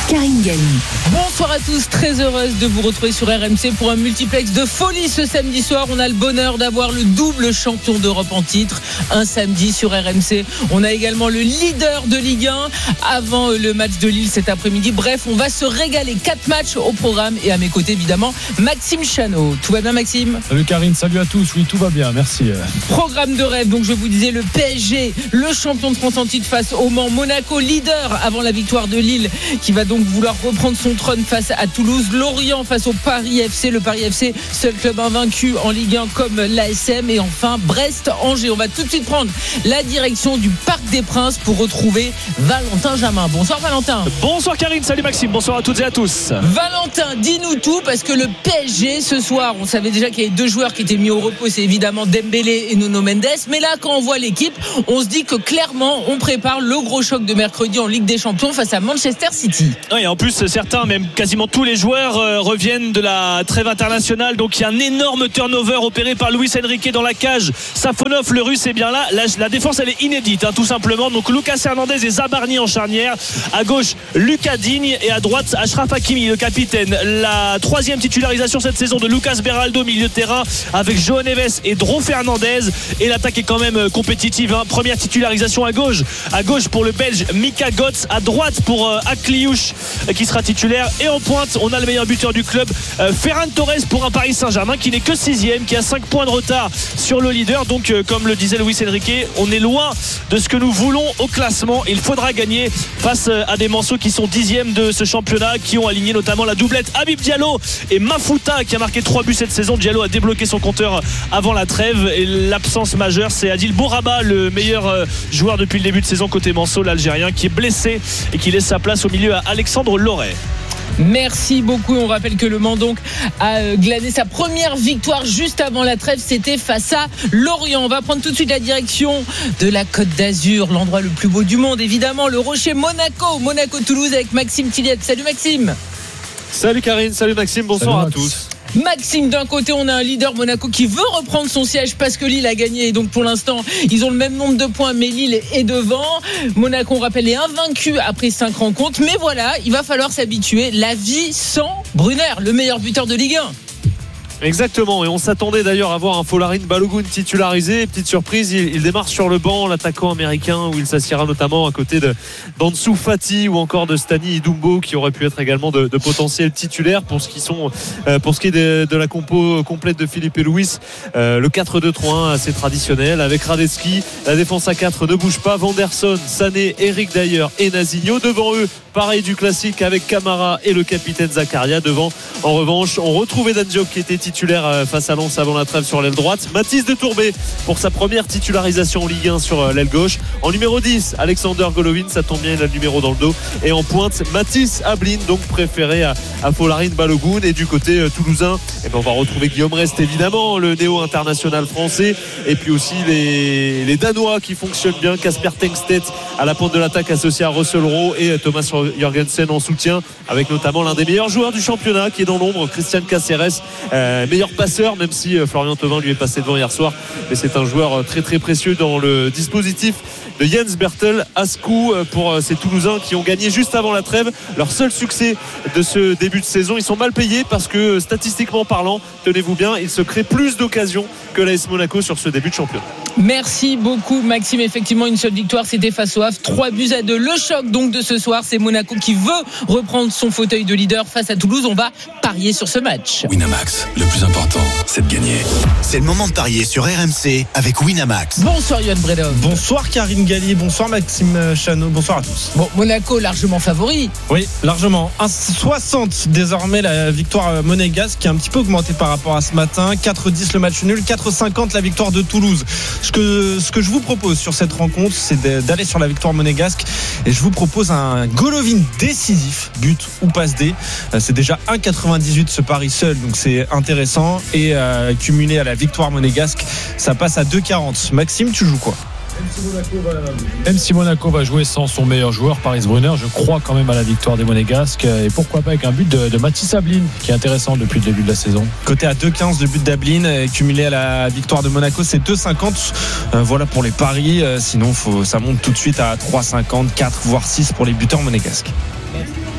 Karine Galli. Bonsoir à tous, très heureuse de vous retrouver sur R M C pour un multiplex de folie ce samedi soir. On a le bonheur d'avoir le double champion d'Europe en titre un samedi sur R M C. On a également le leader de Ligue un avant le match de Lille cet après-midi. Bref, on va se régaler. Quatre matchs au programme et à mes côtés évidemment Maxime Chanot. Tout va bien Maxime ? Salut Karine, salut à tous. Oui, tout va bien, merci. Programme de rêve, donc je vous disais le P S G, le champion de France en titre face au Mans. Monaco leader avant la victoire de Lille qui va donc vouloir reprendre son trône face à Toulouse. Lorient face au Paris F C. Le Paris F C, seul club invaincu en Ligue un comme l'A S M. Et enfin Brest-Angers. On va tout de suite prendre la direction du Parc des Princes pour retrouver Valentin Jamin. Bonsoir Valentin. Bonsoir Karine, salut Maxime, bonsoir à toutes et à tous. Valentin, dis-nous tout parce que le P S G ce soir, on savait déjà qu'il y avait deux joueurs qui étaient mis au repos, c'est évidemment Dembélé et Nuno Mendes. Mais là, quand on voit l'équipe, on se dit que clairement, on prépare le gros choc de mercredi en Ligue des Champions face à Manchester City. Oui, en plus, certains, même quasiment tous les joueurs euh, reviennent de la trêve internationale. Donc il y a un énorme turnover opéré par Luis Enrique dans la cage. Safonov, le russe, est bien là. La, la défense, elle est inédite, hein, tout simplement. Donc Lucas Hernandez et Zabarni en charnière. À gauche, Lucas Digne et à droite, Achraf Hakimi, le capitaine. La troisième titularisation cette saison de Lucas Beraldo, milieu de terrain, avec João Neves et Dro Fernandez. Et l'attaque est quand même compétitive, hein. Première titularisation à gauche. À gauche pour le Belge Mika Götze. À droite pour euh, Akliouche euh, qui sera titulaire. Et en pointe, on a le meilleur buteur du club, euh, Ferran Torres, pour un Paris Saint-Germain qui n'est que sixième, qui a cinq points de retard sur le leader. Donc euh, comme le disait Luis Enrique, on est loin de ce que nous voulons au classement. Il faudra gagner face à des Manceaux qui sont dixièmes de ce championnat, qui ont aligné notamment la doublette Habib Diallo et Mafuta qui a marqué trois buts cette saison. Diallo a débloqué son compteur avant la trêve et l'absence majeure, c'est Adil Bouraba, le meilleur joueur depuis le début de saison côté Manceaux, l'Algérien, qui est blessé et qui laisse sa place au milieu à Alexandre Loret. Merci beaucoup. On rappelle que le Mans donc a glané sa première victoire juste avant la trêve. C'était face à Lorient. On va prendre tout de suite la direction de la Côte d'Azur, l'endroit le plus beau du monde, évidemment, le Rocher Monaco. Monaco-Toulouse avec Maxime Tilliette. Salut Maxime. Salut Karine, salut Maxime, bonsoir salut à tous. Maxime, d'un côté on a un leader Monaco qui veut reprendre son siège parce que Lille a gagné et donc pour l'instant ils ont le même nombre de points mais Lille est devant. Monaco, on rappelle, est invaincu après cinq rencontres, mais voilà, il va falloir s'habituer. La vie sans Brunner, le meilleur buteur de Ligue un. Exactement, et on s'attendait d'ailleurs à voir un Folarin Balogun titularisé. Petite surprise, il, il démarre sur le banc, l'attaquant américain, où il s'assiera notamment à côté de d'Ansu Fati ou encore de Stani Idumbo, qui aurait pu être également de, de potentiels titulaires. Pour ce qui sont, euh, pour ce qui est de, de la compo complète de Philippe et Luis, euh, le quatre deux trois un assez traditionnel avec Radetzky. La défense à quatre ne bouge pas. Vanderson, Sané, Eric Dyer et Nazinho. Devant eux, pareil du classique avec Camara et le capitaine Zakaria. Devant, en revanche, on retrouvait Dan Diop qui était titulaire face à Lens avant la trêve sur l'aile droite. Mathis de Tourbet pour sa première titularisation en Ligue un sur l'aile gauche. En numéro dix, Alexander Golovin, ça tombe bien, il a le numéro dans le dos. Et en pointe, Mathis Ablin, donc préféré à, à Folarin Balogun. Et du côté euh, toulousain, eh ben, on va retrouver Guillaume Rest, évidemment, le néo-international français. Et puis aussi les, les Danois qui fonctionnent bien, Kasper Tengstedt à la pointe de l'attaque associé à Russell Rowe et Thomas Jorgensen en soutien, avec notamment l'un des meilleurs joueurs du championnat qui est dans l'ombre, Christian Caceres, euh, meilleur passeur, même si euh, Florian Thauvin lui est passé devant hier soir, mais c'est un joueur euh, très très précieux dans le dispositif de Jens Bertel Ascou euh, pour euh, ces Toulousains qui ont gagné juste avant la trêve. Leur seul succès de ce début de saison. Ils sont mal payés parce que statistiquement parlant, tenez-vous bien, il se crée plus d'occasions que l'A S Monaco sur ce début de championnat. Merci beaucoup Maxime. Effectivement, une seule victoire, c'était face au Havre, trois buts à deux. Le choc donc de ce soir, c'est Monaco qui veut reprendre son fauteuil de leader face à Toulouse. On va parier sur ce match. Winamax, le plus important, c'est de gagner. C'est le moment de parier sur R M C avec Winamax. Bonsoir Yoann Bredov. Bonsoir Karine Galli, bonsoir Maxime Chanot, bonsoir à tous. Bon, Monaco largement favori. Oui, largement. un soixante désormais la victoire monégasque qui a un petit peu augmenté par rapport à ce matin. quatre dix le match nul, quatre cinquante la victoire de Toulouse. Ce que, ce que je vous propose sur cette rencontre, c'est d'aller sur la victoire monégasque et je vous propose un Golovin décisif, but ou passe D. C'est déjà un virgule quatre-vingt-dix-huit ce pari seul, donc c'est intéressant, et euh, cumulé à la victoire monégasque, ça passe à deux virgule quarante. Maxime, tu joues quoi ? Même si, Monaco va, même si Monaco va jouer sans son meilleur joueur, Paris Brunner, je crois quand même à la victoire des Monégasques, et pourquoi pas avec un but de, de Mathis Ablin qui est intéressant depuis le début de la saison. Côté à deux virgule quinze de but d'Ablin, cumulé à la victoire de Monaco, c'est deux virgule cinquante. Euh, voilà pour les paris, euh, sinon faut, ça monte tout de suite à trois virgule cinquante, quatre voire six pour les buteurs monégasques.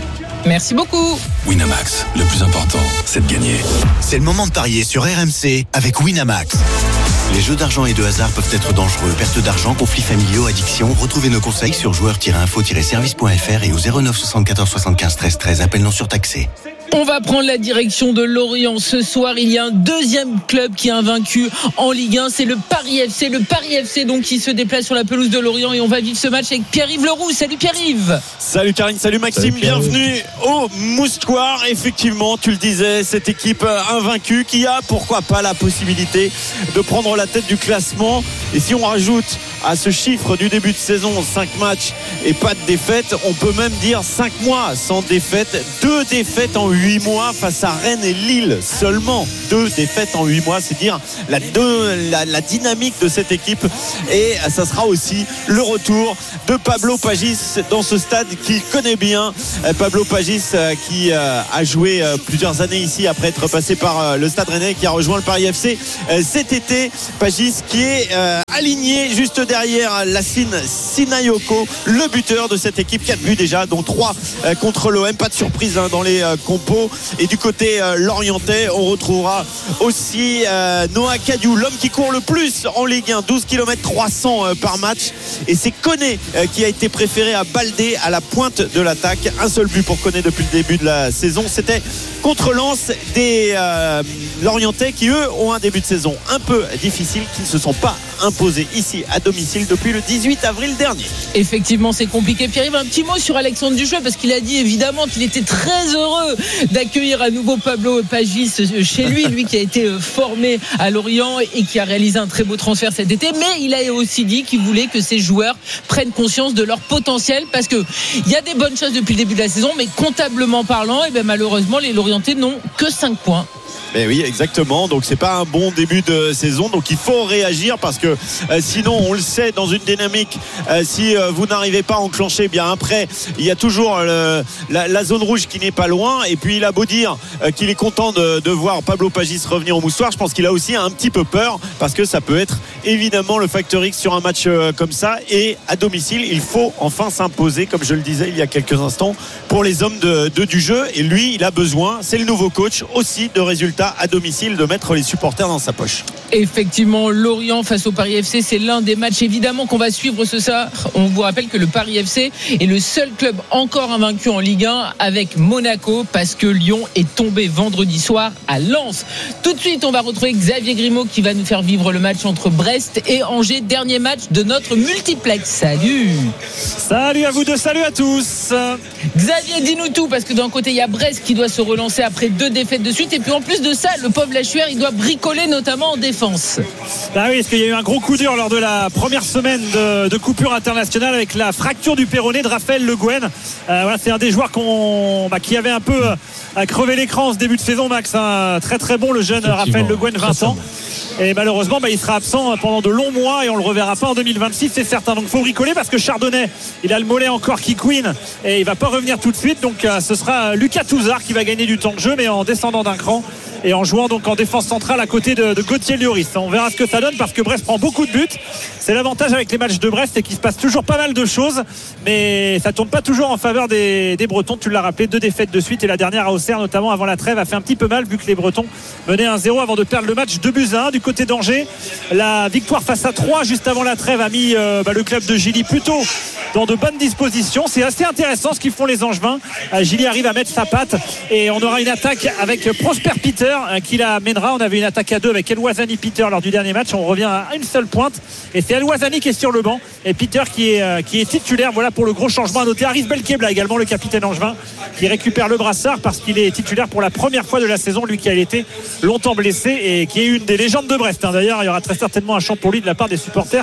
Merci beaucoup. Winamax, le plus important, c'est de gagner. C'est le moment de parier sur R M C avec Winamax. Les jeux d'argent et de hasard peuvent être dangereux. Perte d'argent, conflits familiaux, addiction. Retrouvez nos conseils sur joueurs tiret info tiret service point f r et au zéro neuf soixante-quatorze soixante-quinze treize treize. Appel non surtaxé. On va prendre la direction de Lorient. Ce soir, il y a un deuxième club qui est invaincu en Ligue un. C'est le Paris F C. Le Paris F C donc qui se déplace sur la pelouse de Lorient. Et on va vivre ce match avec Pierre-Yves Leroux. Salut Pierre-Yves. Salut Karine, salut Maxime. Salut bienvenue au Moustoir. Effectivement, tu le disais, cette équipe invaincue qui a, pourquoi pas, la possibilité de prendre la tête du classement. Et si on rajoute à ce chiffre du début de saison cinq matchs et pas de défaite, on peut même dire cinq mois sans défaite. Deux défaites en huit mois face à Rennes et Lille seulement. Deux défaites en huit mois, c'est dire la, deux, la, la dynamique de cette équipe. Et ça sera aussi le retour de Pablo Pagis dans ce stade qu'il connaît bien. Pablo Pagis qui a joué plusieurs années ici après être passé par le Stade Rennais, qui a rejoint le Paris F C cet été. Pagis qui est aligné juste derrière Lassine Sinayoko, le buteur de cette équipe. Quatre buts déjà, dont trois contre l'O M. Pas de surprise hein, dans les compos. Et du côté euh, lorientais, on retrouvera aussi euh, Noah Kadiou, l'homme qui court le plus en Ligue un, douze kilomètres trois cents euh, par match. Et c'est Koné euh, qui a été préféré à Baldé à la pointe de l'attaque. Un seul but pour Koné depuis le début de la saison. C'était contre Lens, des euh, Lorientais qui eux ont un début de saison un peu difficile, qui ne se sont pas imposés ici à domicile depuis le dix-huit avril dernier. Effectivement, c'est compliqué. Pierre-Yves, un petit mot sur Alexandre Dujeu, parce qu'il a dit évidemment qu'il était très heureux d'accueillir à nouveau Pablo Pagis chez lui, lui qui a été formé à Lorient et qui a réalisé un très beau transfert cet été. Mais il a aussi dit qu'il voulait que ses joueurs prennent conscience de leur potentiel, parce que il y a des bonnes choses depuis le début de la saison, mais comptablement parlant, et bien malheureusement les Lorientais n'ont que cinq points. Mais oui, exactement. Donc c'est pas un bon début de saison. Donc il faut réagir, parce que euh, sinon, on le sait, dans une dynamique, euh, si euh, vous n'arrivez pas à enclencher, eh bien après, il y a toujours euh, la, la zone rouge qui n'est pas loin. Et puis il a beau dire euh, qu'il est content de, de voir Pablo Pagis revenir au Moustoir, je pense qu'il a aussi un petit peu peur, parce que ça peut être évidemment le facteur X sur un match euh, comme ça. Et à domicile, il faut enfin s'imposer, comme je le disais il y a quelques instants, pour les hommes de, de du jeu. Et lui, il a besoin, c'est le nouveau coach aussi, de résultats à domicile, de mettre les supporters dans sa poche. Effectivement, Lorient face au Paris F C, c'est l'un des matchs évidemment qu'on va suivre ce soir. On vous rappelle que le Paris F C est le seul club encore invaincu en Ligue un avec Monaco, parce que Lyon est tombé vendredi soir à Lens. Tout de suite, on va retrouver Xavier Grimaud qui va nous faire vivre le match entre Brest et Angers, dernier match de notre multiplex. Salut. Salut à vous deux, salut à tous. Xavier, dis-nous tout, parce que d'un côté il y a Brest qui doit se relancer après deux défaites de suite, et puis en plus de ça, le pauvre Lachuer, il doit bricoler notamment en défense. Bah oui, parce qu'il y a eu un gros coup dur lors de la première semaine de, de coupure internationale avec la fracture du péroné de Raphaël Le Guen. Euh, voilà, c'est un des joueurs qu'on, bah, qui avait un peu euh, crevé l'écran en ce début de saison, Max. Hein. Très très bon le jeune Raphaël Le Guen, vingt ans. Et malheureusement, bah, il sera absent pendant de longs mois et on le reverra pas en deux mille vingt-six, c'est certain. Donc il faut bricoler, parce que Chardonnay, il a le mollet encore qui couine et il va pas revenir tout de suite. Donc euh, ce sera Lucas Touzard qui va gagner du temps de jeu, mais en descendant d'un cran et en jouant donc en défense centrale à côté de, de Gauthier Lloris. On verra ce que ça donne, parce que Brest prend beaucoup de buts. C'est l'avantage avec les matchs de Brest, c'est qu'il se passe toujours pas mal de choses, mais ça tourne pas toujours en faveur des, des Bretons. Tu l'as rappelé, deux défaites de suite, et la dernière à Auxerre, notamment avant la trêve, a fait un petit peu mal, vu que les Bretons menaient un zéro avant de perdre le match deux buts à un. Du côté d'Angers, la victoire face à Troyes juste avant la trêve a mis euh, bah, le club de Gilly plutôt dans de bonnes dispositions. C'est assez intéressant ce qu'ils font les Angevins. euh, Gilly arrive à mettre sa patte, et on aura une attaque avec Prosper Peter euh, qui la mènera. On avait une attaque à deux avec El Ouazzani Peter lors du dernier match. On revient à une seule pointe, et c'est El Ouazzani qui est sur le banc et Peter qui est, euh, qui est titulaire. Voilà pour le gros changement à noter. Arif Belkebla également, le capitaine angevin, qui récupère le brassard parce qu'il est titulaire pour la première fois de la saison, lui qui a été longtemps blessé et qui est une des légendes de Brest. D'ailleurs, il y aura très certainement un chant pour lui de la part des supporters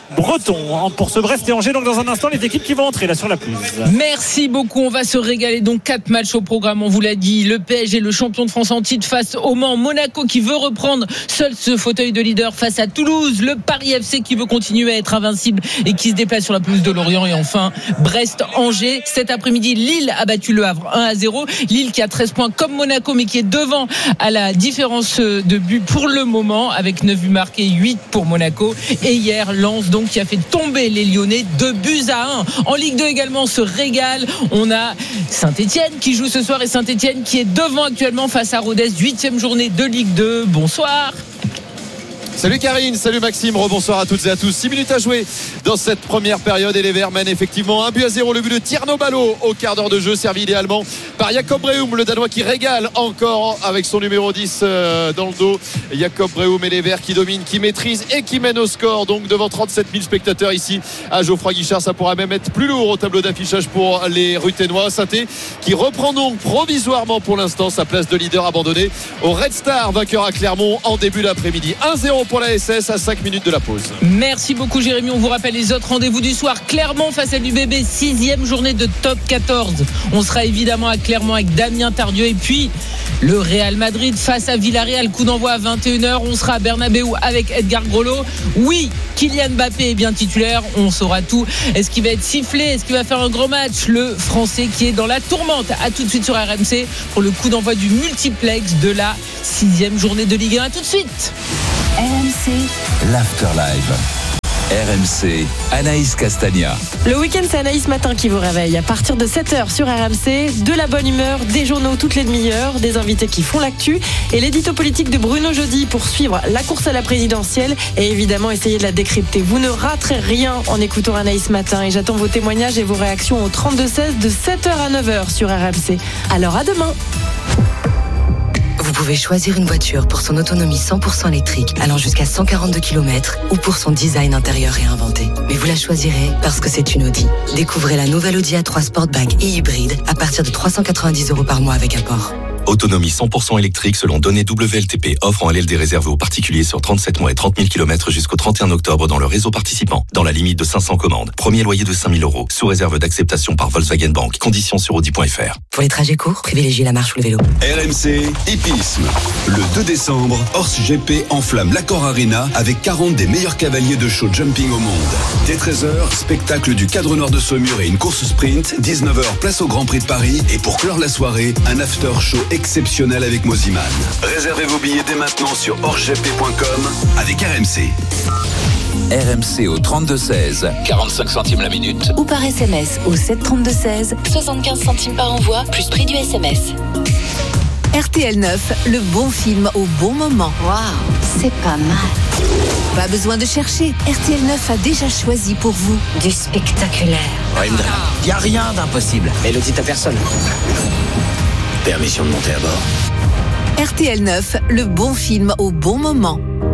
breton pour ce Brest et Angers. Donc dans un instant, les équipes qui vont entrer là sur la pelouse. Merci beaucoup, on va se régaler. Donc quatre matchs au programme, on vous l'a dit. Le P S G, le champion de France en titre, face au Mans. Monaco qui veut reprendre seul ce fauteuil de leader face à Toulouse. Le Paris F C qui veut continuer à être invincible et qui se déplace sur la pelouse de Lorient. Et enfin Brest, Angers. Cet après-midi, Lille a battu le Havre un à zéro. Lille qui a treize points comme Monaco, mais qui est devant à la différence de but pour le moment, avec neuf buts marqués, huit pour Monaco. Et hier, Lens donc donc qui a fait tomber les Lyonnais deux buts à un. En Ligue deux également, se régale. On a Saint-Etienne qui joue ce soir et Saint-Etienne qui est devant actuellement face à Rodez, huitième journée de Ligue deux. Bonsoir. Salut Karine, salut Maxime, rebonsoir à toutes et à tous. six minutes à jouer dans cette première période et les Verts mènent effectivement un but à zéro. Le but de Tierno Ballo au quart d'heure de jeu, servi idéalement par Jacob Breum, le Danois qui régale encore avec son numéro dix dans le dos. Jacob Breum et les Verts qui dominent, qui maîtrisent et qui mènent au score. Donc devant trente-sept mille spectateurs ici à Geoffroy Guichard, ça pourra même être plus lourd au tableau d'affichage pour les Ruthénois. Saint-Étienne qui reprend donc provisoirement pour l'instant sa place de leader abandonnée au Red Star, vainqueur à Clermont en début d'après-midi. un zéro pour la S S à cinq minutes de la pause. Merci beaucoup Jérémy, on vous rappelle les autres rendez-vous du soir. Clermont face à l'U B B, sixième journée de top quatorze. On sera évidemment à Clermont avec Damien Tardieu et puis le Real Madrid face à Villarreal, coup d'envoi à vingt et une heures. On sera à Bernabéu avec Edgar Grollo. Oui, Kylian Mbappé est bien titulaire, on saura tout. Est-ce qu'il va être sifflé? Est-ce qu'il va faire un gros match? Le Français qui est dans la tourmente. À tout de suite sur R M C pour le coup d'envoi du multiplex de la sixième journée de Ligue un. À tout de suite. R M C l'Afterlive. R M C, Anaïs Castagna. Le week-end, c'est Anaïs Matin qui vous réveille. À partir de sept heures sur R M C, de la bonne humeur, des journaux toutes les demi-heures, des invités qui font l'actu et l'édito politique de Bruno Jeudi pour suivre la course à la présidentielle et évidemment essayer de la décrypter. Vous ne raterez rien en écoutant Anaïs Matin et j'attends vos témoignages et vos réactions au trente-deux seize de sept heures à neuf heures sur R M C. Alors à demain. Vous pouvez choisir une voiture pour son autonomie cent pour cent électrique allant jusqu'à cent quarante-deux kilomètres ou pour son design intérieur réinventé. Mais vous la choisirez parce que c'est une Audi. Découvrez la nouvelle Audi A trois Sportback et hybride à partir de trois cent quatre-vingt-dix euros par mois avec apport. Autonomie cent pour cent électrique selon données W L T P. Offre en L L D réservée aux particuliers sur trente-sept mois et trente mille kilomètres jusqu'au trente et un octobre dans le réseau participant. Dans la limite de cinq cents commandes. Premier loyer de cinq mille euros. Sous réserve d'acceptation par Volkswagen Bank. Conditions sur audi point f r. Pour les trajets courts, privilégiez la marche ou le vélo. R M C Hippisme. Le deux décembre, Horse G P enflamme l'Accor Arena avec quarante des meilleurs cavaliers de show jumping au monde. Dès treize heures, spectacle du cadre nord de Saumur et une course sprint. dix-neuf heures, place au Grand Prix de Paris. Et pour clore la soirée, un after show exceptionnel avec Moziman. Réservez vos billets dès maintenant sur horse g p point com avec R M C. R M C au trente-deux seize, quarante-cinq centimes la minute. Ou par S M S au sept trente-deux seize, soixante-quinze centimes par envoi, plus prix du S M S. R T L neuf, le bon film au bon moment. Waouh, c'est pas mal. Pas besoin de chercher, R T L neuf a déjà choisi pour vous du spectaculaire. Indra, y a rien d'impossible. Mais le dit à personne. Permission de monter à bord. R T L neuf, le bon film au bon moment.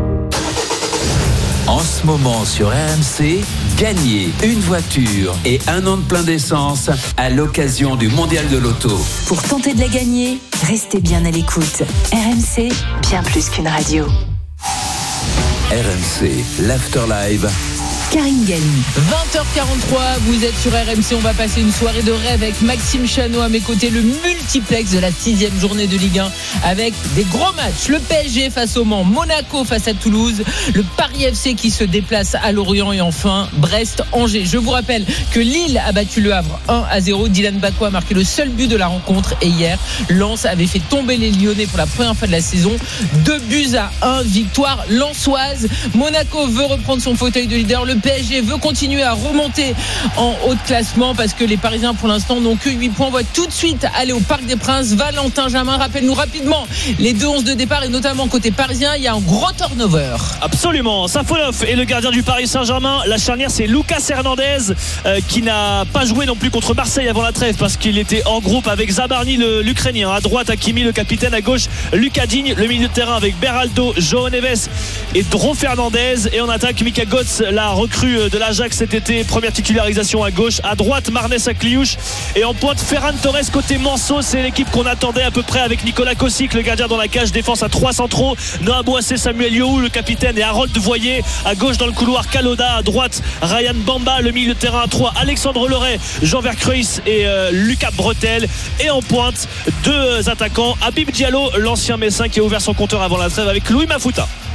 En ce moment sur R M C, gagnez une voiture et un an de plein d'essence à l'occasion du Mondial de l'Auto. Pour tenter de la gagner, restez bien à l'écoute. R M C, bien plus qu'une radio. R M C, l'Afterlive. Karine Galli. vingt heures quarante-trois, vous êtes sur R M C, on va passer une soirée de rêve avec Maxime Chano à mes côtés, le multiplex de la sixième journée de Ligue un avec des gros matchs. Le P S G face au Mans, Monaco face à Toulouse, le Paris F C qui se déplace à Lorient et enfin Brest-Angers. Je vous rappelle que Lille a battu le Havre un à zéro. Dylan Bakwa a marqué le seul but de la rencontre et hier, Lens avait fait tomber les Lyonnais pour la première fois de la saison. Deux buts à un, victoire lensoise. Monaco veut reprendre son fauteuil de leader. Le P S G veut continuer à remonter en haut de classement parce que les Parisiens pour l'instant n'ont que huit points. On va tout de suite aller au Parc des Princes. Valentin Jamin, rappelle-nous rapidement les deux onze de départ et notamment côté parisien, il y a un gros turnover. Absolument, Safonov est le gardien du Paris Saint-Germain. La charnière c'est Lucas Hernandez euh, qui n'a pas joué non plus contre Marseille avant la trêve parce qu'il était en groupe avec Zabarni le, l'Ukrainien. À droite Hakimi le capitaine, à gauche Lucas Digne, le milieu de terrain avec Beraldo, João Neves et Dro Fernandez. Et en attaque Mika Götze, la recrue de l'Ajax cet été, première titularisation à gauche. À droite Marnès Akliouche et en pointe Ferran Torres côté Manceau. C'est l'équipe qu'on attendait à peu près avec Nicolas Kosic, le gardien dans la cage, défense à trois centraux, Noah Boissé, Samuel Yohou le capitaine et Harold Voyer. À gauche dans le couloir Kaloda, à droite Ryan Bamba, le milieu de terrain à trois, Alexandre Leray, Jean Vercreuz et euh, Lucas Bretel. Et en pointe deux attaquants, Habib Diallo, l'ancien Messin qui a ouvert son compteur avant la trêve avec Louis Mafuta.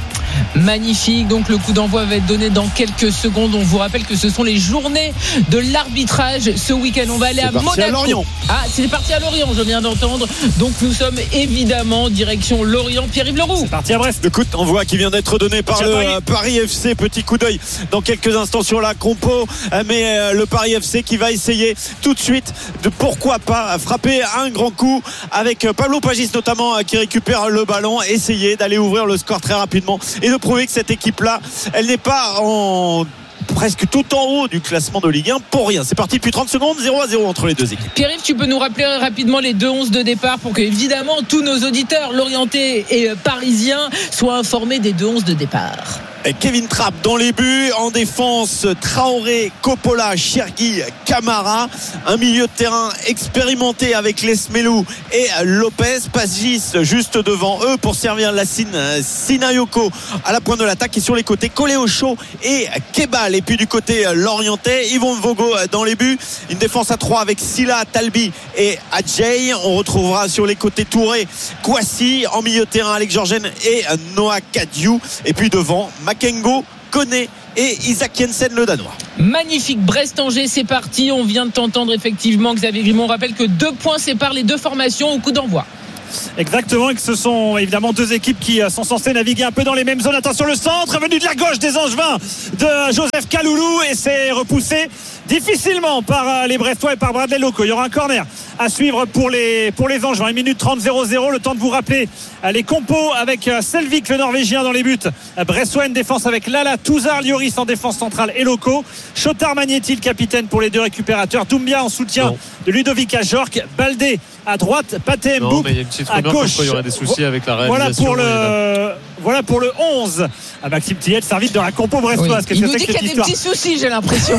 Magnifique. Donc le coup d'envoi va être donné dans quelques secondes. On vous rappelle que ce sont les journées de l'arbitrage ce week-end. On va aller c'est à Monaco. À Lorient. Ah, c'est parti à Lorient, je viens d'entendre. Donc nous sommes évidemment direction Lorient. Pierre-Yves Leroux. C'est parti à Brest. Le coup d'envoi qui vient d'être donné par le Paris. Paris F C. Petit coup d'œil dans quelques instants sur la compo, mais le Paris F C qui va essayer tout de suite de pourquoi pas frapper un grand coup avec Pablo Pagis notamment qui récupère le ballon, essayer d'aller ouvrir le score très rapidement et de prouver que cette équipe là elle n'est pas en presque tout en haut du classement de Ligue un pour rien. C'est parti depuis trente secondes, zéro à zéro entre les deux équipes. Pierre-Yves, tu peux nous rappeler rapidement les deux onze de départ pour que évidemment tous nos auditeurs lorientais et parisiens soient informés des deux onze de départ. Kevin Trapp dans les buts, en défense Traoré, Coppola, Chergui, Camara, un milieu de terrain expérimenté avec Lesmelou et Lopez, Pagis juste devant eux pour servir Lassine Sinayoko à la pointe de l'attaque et sur les côtés Coléocho et Kebal. Et puis du côté lorientais, Yvon Vogo dans les buts, une défense à trois avec Silla, Talbi et Adjei. On retrouvera sur les côtés Touré, Kouassi, en milieu de terrain Alex Georgen et Noah Kadiou, et puis devant Makengo, Koné et Isaac Jensen, le Danois. Magnifique. Brest-Angers, c'est parti. On vient de t'entendre effectivement, Xavier Grimont. On rappelle que deux points séparent les deux formations au coup d'envoi. Exactement, et que ce sont évidemment deux équipes qui sont censées naviguer un peu dans les mêmes zones. Attention, le centre venu de la gauche des Angevins de Joseph Kaloulou, et c'est repoussé difficilement par les Brestois et par Bradley Loco. Il y aura un corner à suivre pour les, pour les Angevins. une minute trente, zéro zéro. Le temps de vous rappeler les compos avec Selvik, le Norvégien, dans les buts. Brestois, une défense avec Lala, Touzard, Lloris en défense centrale et Loco. Chotard Magnetti, le capitaine pour les deux récupérateurs. Doumbia en soutien non. de Ludovic Ajorc. Baldé à droite, Pathé Mboup à gauche. Il y aurait des soucis avec la réalisation. Voilà pour le, voilà pour le onze. À Maxime Tillet, servi dans la compo brestoise. Oui. Il nous dit qu'il y a des petits soucis, j'ai l'impression.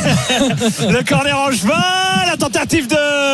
Le corner angevin, la tentative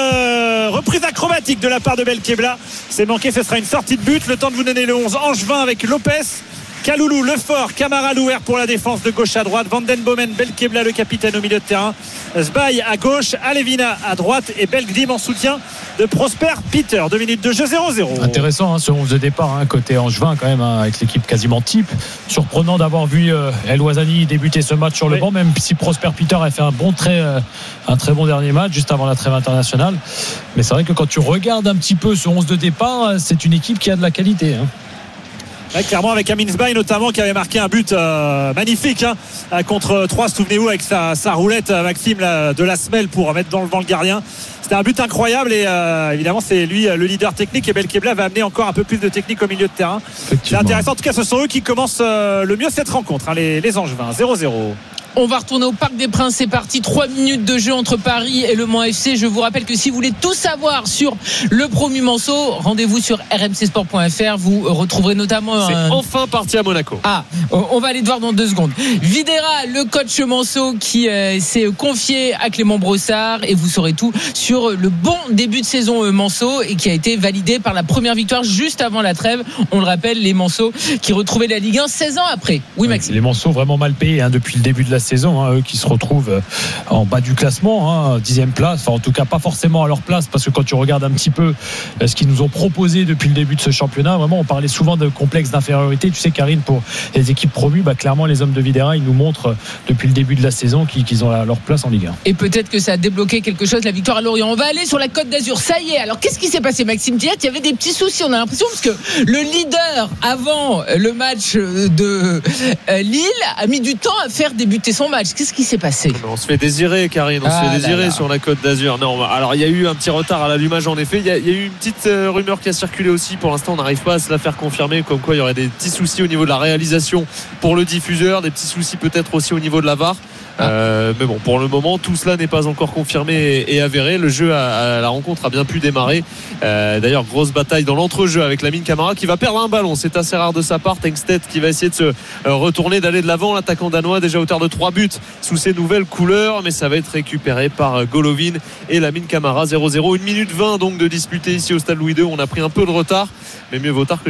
de reprise acrobatique de la part de Belkebla. C'est manqué, ce sera une sortie de but. Le temps de vous donner le onze angevin avec Lopez, Kaloulou, Lefort, Camara, Louer pour la défense de gauche à droite, Vandenbomen, Belkebla le capitaine au milieu de terrain, Zbaï à gauche, Alevina à droite et Belgdim en soutien de Prosper Peter. Deux minutes de jeu, zéro zéro. Intéressant hein, ce onze de départ hein, côté angevin quand même hein, avec l'équipe quasiment type. Surprenant d'avoir vu euh, El Ouazani débuter ce match sur oui. le banc, même si Prosper Peter a fait un bon très, euh, un très bon dernier match juste avant la trêve internationale. Mais c'est vrai que quand tu regardes un petit peu ce onze de départ, c'est une équipe qui a de la qualité hein. Ouais, clairement avec Amin Zbaï notamment qui avait marqué un but euh, magnifique hein, contre trois, souvenez-vous, avec sa, sa roulette Maxime là, de la semelle pour mettre dans le vent le gardien. C'était un but incroyable et euh, évidemment c'est lui le leader technique et Belkebla va amener encore un peu plus de technique au milieu de terrain. C'est intéressant, en tout cas ce sont eux qui commencent euh, le mieux cette rencontre hein, les, les Angevins. Zéro zéro. On va retourner au Parc des Princes, c'est parti, trois minutes de jeu entre Paris et Le Mans F C. Je vous rappelle que si vous voulez tout savoir sur le Promu Manceau, rendez-vous sur r m c sport point f r. Vous retrouverez notamment c'est un... enfin parti à Monaco. Ah, on va aller te voir dans deux secondes. Videra, le coach Manceau qui euh, s'est confié à Clément Brossard, et vous saurez tout sur le bon début de saison euh, Manceau, et qui a été validé par la première victoire juste avant la trêve. On le rappelle, les Manceaux qui retrouvaient la Ligue un seize ans après. Oui, Maxime. Les Manceaux vraiment mal payés hein, depuis le début de la saison, hein, eux qui se retrouvent en bas du classement, hein, dixième place, enfin en tout cas pas forcément à leur place, parce que quand tu regardes un petit peu ce qu'ils nous ont proposé depuis le début de ce championnat, vraiment on parlait souvent de complexe d'infériorité. Tu sais Karine, pour les équipes promues, bah, clairement les hommes de Videra ils nous montrent depuis le début de la saison qu'ils, qu'ils ont leur place en Ligue un. Et peut-être que ça a débloqué quelque chose, la victoire à Lorient. On va aller sur la Côte d'Azur, ça y est. Alors qu'est-ce qui s'est passé, Maxime Tillet? Il y avait des petits soucis, on a l'impression, parce que le leader avant le match de Lille a mis du temps à faire débuter son match. Qu'est-ce qui s'est passé? On se fait désirer, Karine, on ah se fait désirer là. Sur la Côte d'Azur. Non, alors il y a eu un petit retard à l'allumage en effet. Il y a, il y a eu une petite euh, rumeur qui a circulé aussi. Pour l'instant, on n'arrive pas à se la faire confirmer, comme quoi il y aurait des petits soucis au niveau de la réalisation pour le diffuseur, des petits soucis peut-être aussi au niveau de la V A R. Euh, mais bon, pour le moment, tout cela n'est pas encore confirmé et, et avéré. Le jeu à, à la rencontre a bien pu démarrer. Euh, d'ailleurs, grosse bataille dans l'entrejeu avec Lamine Camara qui va perdre un ballon. C'est assez rare de sa part. Tengsted qui va essayer de se euh, retourner, d'aller de l'avant. L'attaquant danois, déjà auteur de trois buts sous ses nouvelles couleurs, mais ça va être récupéré par Golovin et Lamine Camara. Zéro zéro. une minute vingt donc de disputer ici au stade Louis deux. On a pris un peu de retard, mais mieux vaut tard que jamais.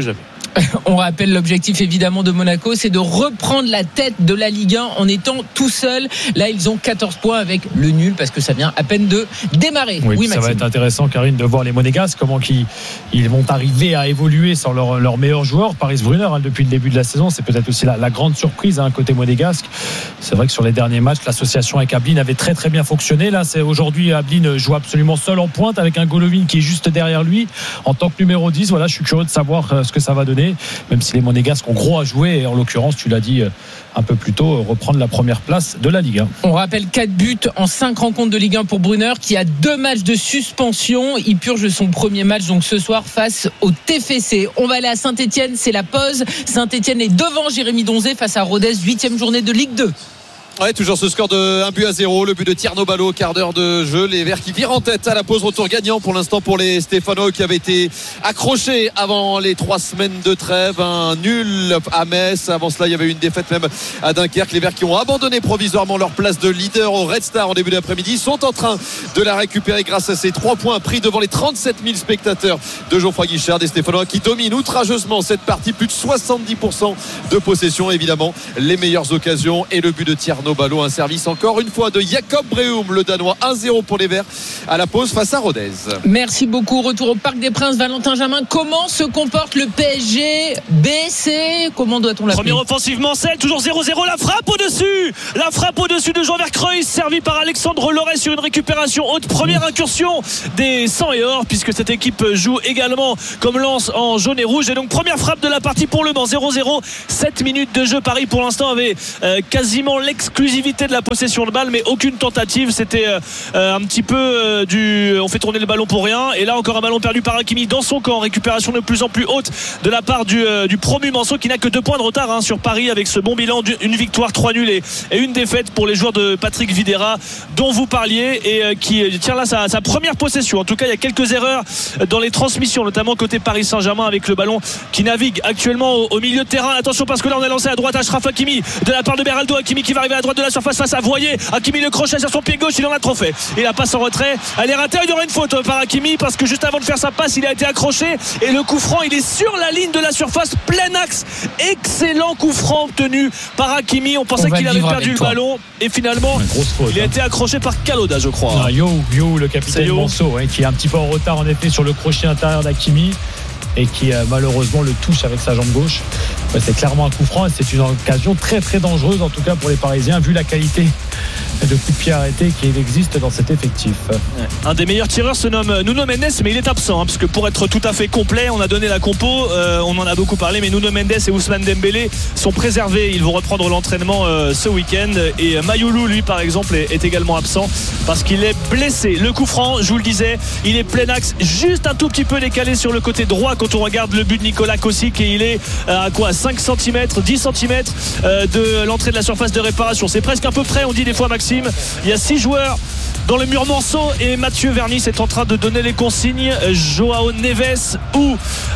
On rappelle l'objectif évidemment de Monaco, c'est de reprendre la tête de la Ligue un en étant tout seul. Là, ils ont quatorze points avec le nul parce que ça vient à peine de démarrer. Oui, oui ça va être intéressant, Karine, de voir les Monégasques, comment ils, ils vont arriver à évoluer sans leur, leur meilleur joueur, Paris Brunner, hein, depuis le début de la saison. C'est peut-être aussi la, la grande surprise hein, côté monégasque. C'est vrai que sur les derniers matchs, l'association avec Ablin avait très très bien fonctionné. Là, c'est aujourd'hui Ablin joue absolument seul en pointe avec un Golovin qui est juste derrière lui en tant que numéro dix. Voilà, je suis curieux de savoir euh, ce que ça va donner, même si les Monégasques ont gros à jouer et en l'occurrence, tu l'as dit euh, un peu plus tôt, euh, reprendre la première place de la Ligue un. On rappelle quatre buts en cinq rencontres de Ligue un pour Brunner qui a deux matchs de suspension. Il purge son premier match donc ce soir face au T F C. On va aller à Saint-Etienne, c'est la pause. Saint-Etienne est devant Jérémy Donzé face à Rodez, huitième journée de Ligue deux. Ouais, toujours ce score de un but à zéro, le but de Tierno Ballo, quart d'heure de jeu, les Verts qui virent en tête à la pause, retour gagnant pour l'instant pour les Stéphanois qui avaient été accrochés avant les trois semaines de trêve, un nul à Metz, avant cela il y avait eu une défaite même à Dunkerque. Les Verts qui ont abandonné provisoirement leur place de leader au Red Star en début d'après-midi sont en train de la récupérer grâce à ces trois points pris devant les trente-sept mille spectateurs de Geoffroy Guichard, des Stéphanois qui dominent outrageusement cette partie, plus de soixante-dix pour cent de possession, évidemment les meilleures occasions et le but de Tierno Ballo, un service encore une fois de Jacob Breum, le Danois, un zéro pour les Verts à la pause face à Rodez. Merci beaucoup. Retour au Parc des Princes, Valentin Jamin. Comment se comporte le P S G B C? Comment doit-on l'appeler? Première offensive Mancel, toujours zéro zéro, la frappe au-dessus, la frappe au-dessus de Jean Vercreuil, servi par Alexandre Loret sur une récupération haute. Première incursion des sang et or, puisque cette équipe joue également comme Lens en jaune et rouge. Et donc première frappe de la partie pour le Mans, zéro zéro, sept minutes de jeu. Paris pour l'instant avait euh, quasiment l'exclusivité de la possession de balle, mais aucune tentative. C'était euh, un petit peu euh, du on fait tourner le ballon pour rien. Et là encore un ballon perdu par Hakimi dans son camp, récupération de plus en plus haute de la part du, euh, du promu Manceau qui n'a que deux points de retard hein, sur Paris avec ce bon bilan d'une victoire, trois nuls et, et une défaite pour les joueurs de Patrick Vieira dont vous parliez et euh, qui tient là sa, sa première possession. En tout cas il y a quelques erreurs dans les transmissions, notamment côté Paris Saint-Germain avec le ballon qui navigue actuellement au, au milieu de terrain. Attention parce que là on a lancé à droite Achraf Hakimi de la part de Beraldo. Hakimi qui va arriver à droite de la surface face à Voyer. Hakimi le crochet sur son pied gauche, il en a trop fait et la passe en retrait, elle est ratée. Il y aura une faute par Hakimi parce que juste avant de faire sa passe il a été accroché et le coup franc il est sur la ligne de la surface, plein axe. Excellent coup franc obtenu par Hakimi. On pensait on qu'il avait perdu le toi. ballon et finalement faute, il a hein. été accroché par Kaloda je crois. Ah, Yo, Yo le capitaine Manceau hein, qui est un petit peu en retard en effet sur le crochet intérieur d'Hakimi et qui euh, malheureusement le touche avec sa jambe gauche. Ouais, c'est clairement un coup franc et c'est une occasion très très dangereuse en tout cas pour les Parisiens vu la qualité de coups de pied arrêtés qui existe dans cet effectif. Un des meilleurs tireurs se nomme Nuno Mendes, mais il est absent hein, parce que pour être tout à fait complet on a donné la compo, euh, on en a beaucoup parlé, mais Nuno Mendes et Ousmane Dembélé sont préservés, ils vont reprendre l'entraînement euh, ce week-end et Mayoulou lui par exemple est, est également absent parce qu'il est blessé. Le coup franc, je vous le disais, il est plein axe, juste un tout petit peu décalé sur le côté droit quand on regarde le but de Nicolas Kosic et il est à quoi, cinq centimètres, dix centimètres de l'entrée de la surface de réparation. C'est presque un peu près, on dit des fois Maxime. Il y a six joueurs dans le mur Manceau et Mathieu Vernis est en train de donner les consignes. Joao Neves ou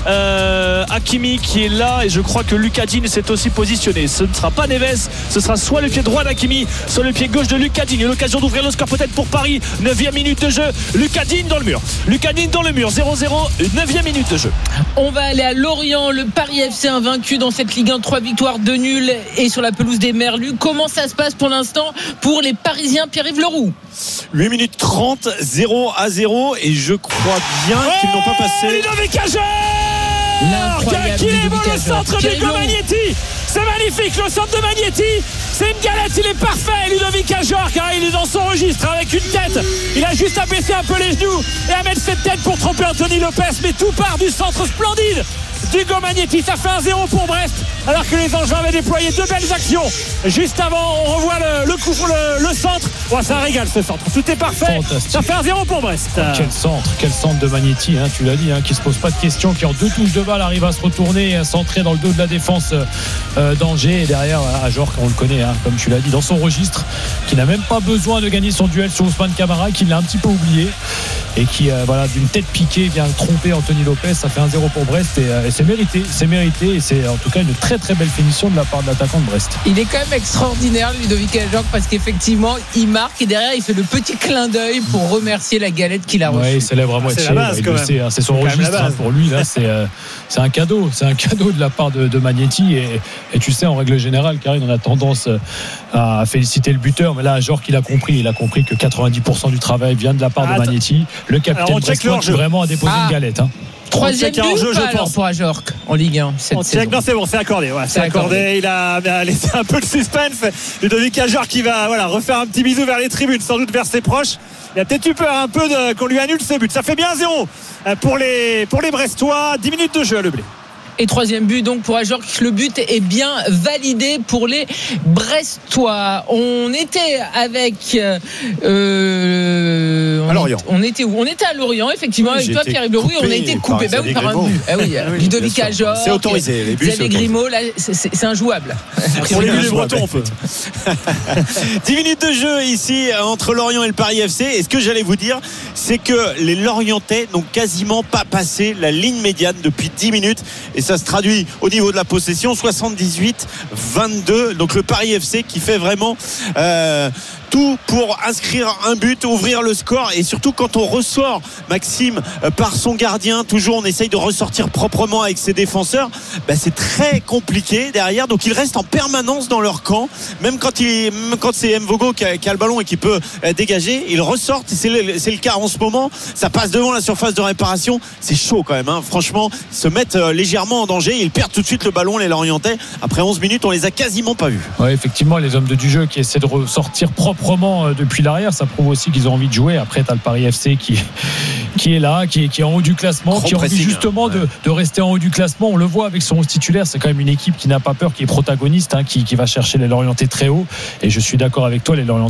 euh, Hakimi qui est là et je crois que Lucas Digne s'est aussi positionné. Ce ne sera pas Neves, ce sera soit le pied droit d'Hakimi, soit le pied gauche de Lucas Digne. L'occasion d'ouvrir le score peut-être pour Paris. neuvième minute de jeu. Lucas Digne dans le mur. Lucas Digne dans le mur. zéro zéro, neuvième minute de jeu. On va aller à Lorient. Le Paris F C invaincu dans cette Ligue un, trois victoires, deux nuls et sur la pelouse des Merlus. Comment ça se passe pour l'instant pour les Parisiens? Pierre-Yves Leroux. huit minutes trente, zéro à zéro et je crois bien oh qu'ils n'ont pas passé. Ludovic Ajor qui est bon le centre de Hugo Magnetti. C'est magnifique le centre de Magnetti. C'est une galette, il est parfait Ludovic Ajor car il est dans son registre avec une tête. Il a juste à baisser un peu les genoux et à mettre cette tête pour tromper Anthony Lopez. Mais tout part du centre splendide d'Hugo Magnetti. Ça fait un zéro pour Brest alors que les Angevins avaient déployé deux belles actions juste avant. On revoit le, le coup le, le centre. Oh, c'est un régal ce centre, tout est parfait. Fantastique. Ça fait un zéro pour Brest. Oh, quel centre, quel centre de Magnetti hein, tu l'as dit, hein, qui se pose pas de questions, qui en deux touches de balle arrive à se retourner et à centrer dans le dos de la défense euh, d'Angers et derrière Ajor on le connaît hein, comme tu l'as dit dans son registre, qui n'a même pas besoin de gagner son duel sur Ousmane Camara, qui l'a un petit peu oublié et qui euh, voilà, d'une tête piquée vient tromper Anthony Lopez. Ça fait un zéro pour Brest et, euh, et c'est mérité, c'est mérité et c'est en tout cas une très très belle finition de la part de l'attaquant de Brest. Il est quand même extraordinaire, Ludovic Ajorc, parce qu'effectivement il marque et derrière il fait le petit clin d'œil pour remercier la galette qu'il a reçue. Ouais, il célèbre à moitié, c'est, base, il le sait, hein, c'est son registre hein, pour lui là, c'est, euh, c'est un cadeau, c'est un cadeau de la part de, de Magnetti et, et tu sais en règle générale, Karine, on a tendance à féliciter le buteur, mais là Ajorc il a compris, il a compris que quatre-vingt-dix pour cent du travail vient de la part ah, de Magnetti. Le capitaine brestois qui vraiment a déposé ah. une galette. Hein. Troisième but ou pas alors pour Ajorc en Ligue un cette saison. Non, c'est bon, c'est accordé. Ouais, c'est, c'est accordé. accordé. Il a laissé un peu le suspense. Ludovic Ajorc qui va voilà, refaire un petit bisou vers les tribunes, sans doute vers ses proches. Il a peut-être eu peur un peu de, qu'on lui annule ses buts. Ça fait bien zéro pour les, pour les Brestois. dix minutes de jeu à Le Blé. Et troisième but donc pour Ajorc, le but est bien validé pour les Brestois. On était avec euh, à Lorient. On était où? On était à Lorient effectivement oui, avec toi Pierre-Yves Leroux. On a été coupé bah, oui, par un but. Ah oui, oui, Ludovic Ajorc. C'est autorisé. Les buts, Xavier Grimaud, là, c'est, c'est, c'est injouable. Pour les buts bretons, on peut. dix minutes de jeu ici entre Lorient et le Paris F C. Et ce que j'allais vous dire, c'est que les Lorientais n'ont quasiment pas passé la ligne médiane depuis dix minutes. Et ça se traduit au niveau de la possession, soixante-dix-huit vingt-deux. Donc le Paris F C qui fait vraiment euh, tout pour inscrire un but, ouvrir le score. Et surtout quand on ressort, Maxime, euh, par son gardien, toujours on essaye de ressortir proprement avec ses défenseurs, bah, c'est très compliqué derrière. Donc ils restent en permanence dans leur camp. Même quand, il, même quand c'est Mvogo qui a, qui a le ballon et qui peut euh, dégager, ils ressortent. Et c'est le, c'est le cas en ce moment. Ça passe devant la surface de réparation. C'est chaud quand même, hein. Franchement, ils se mettent euh, légèrement en danger. Ils perdent tout de suite le ballon, les Lorientais. Après onze minutes, on les a quasiment pas vus. Oui, effectivement, les hommes de du jeu qui essaient de ressortir proprement depuis l'arrière, ça prouve aussi qu'ils ont envie de jouer. Après, tu as le Paris F C qui, qui est là, qui est, qui est en haut du classement, Grand qui a envie justement hein. ouais. de, de rester en haut du classement. On le voit avec son titulaire, c'est quand même une équipe qui n'a pas peur, qui est protagoniste, hein, qui, qui va chercher les Lorientais très haut. Et je suis d'accord avec toi, les Lorientais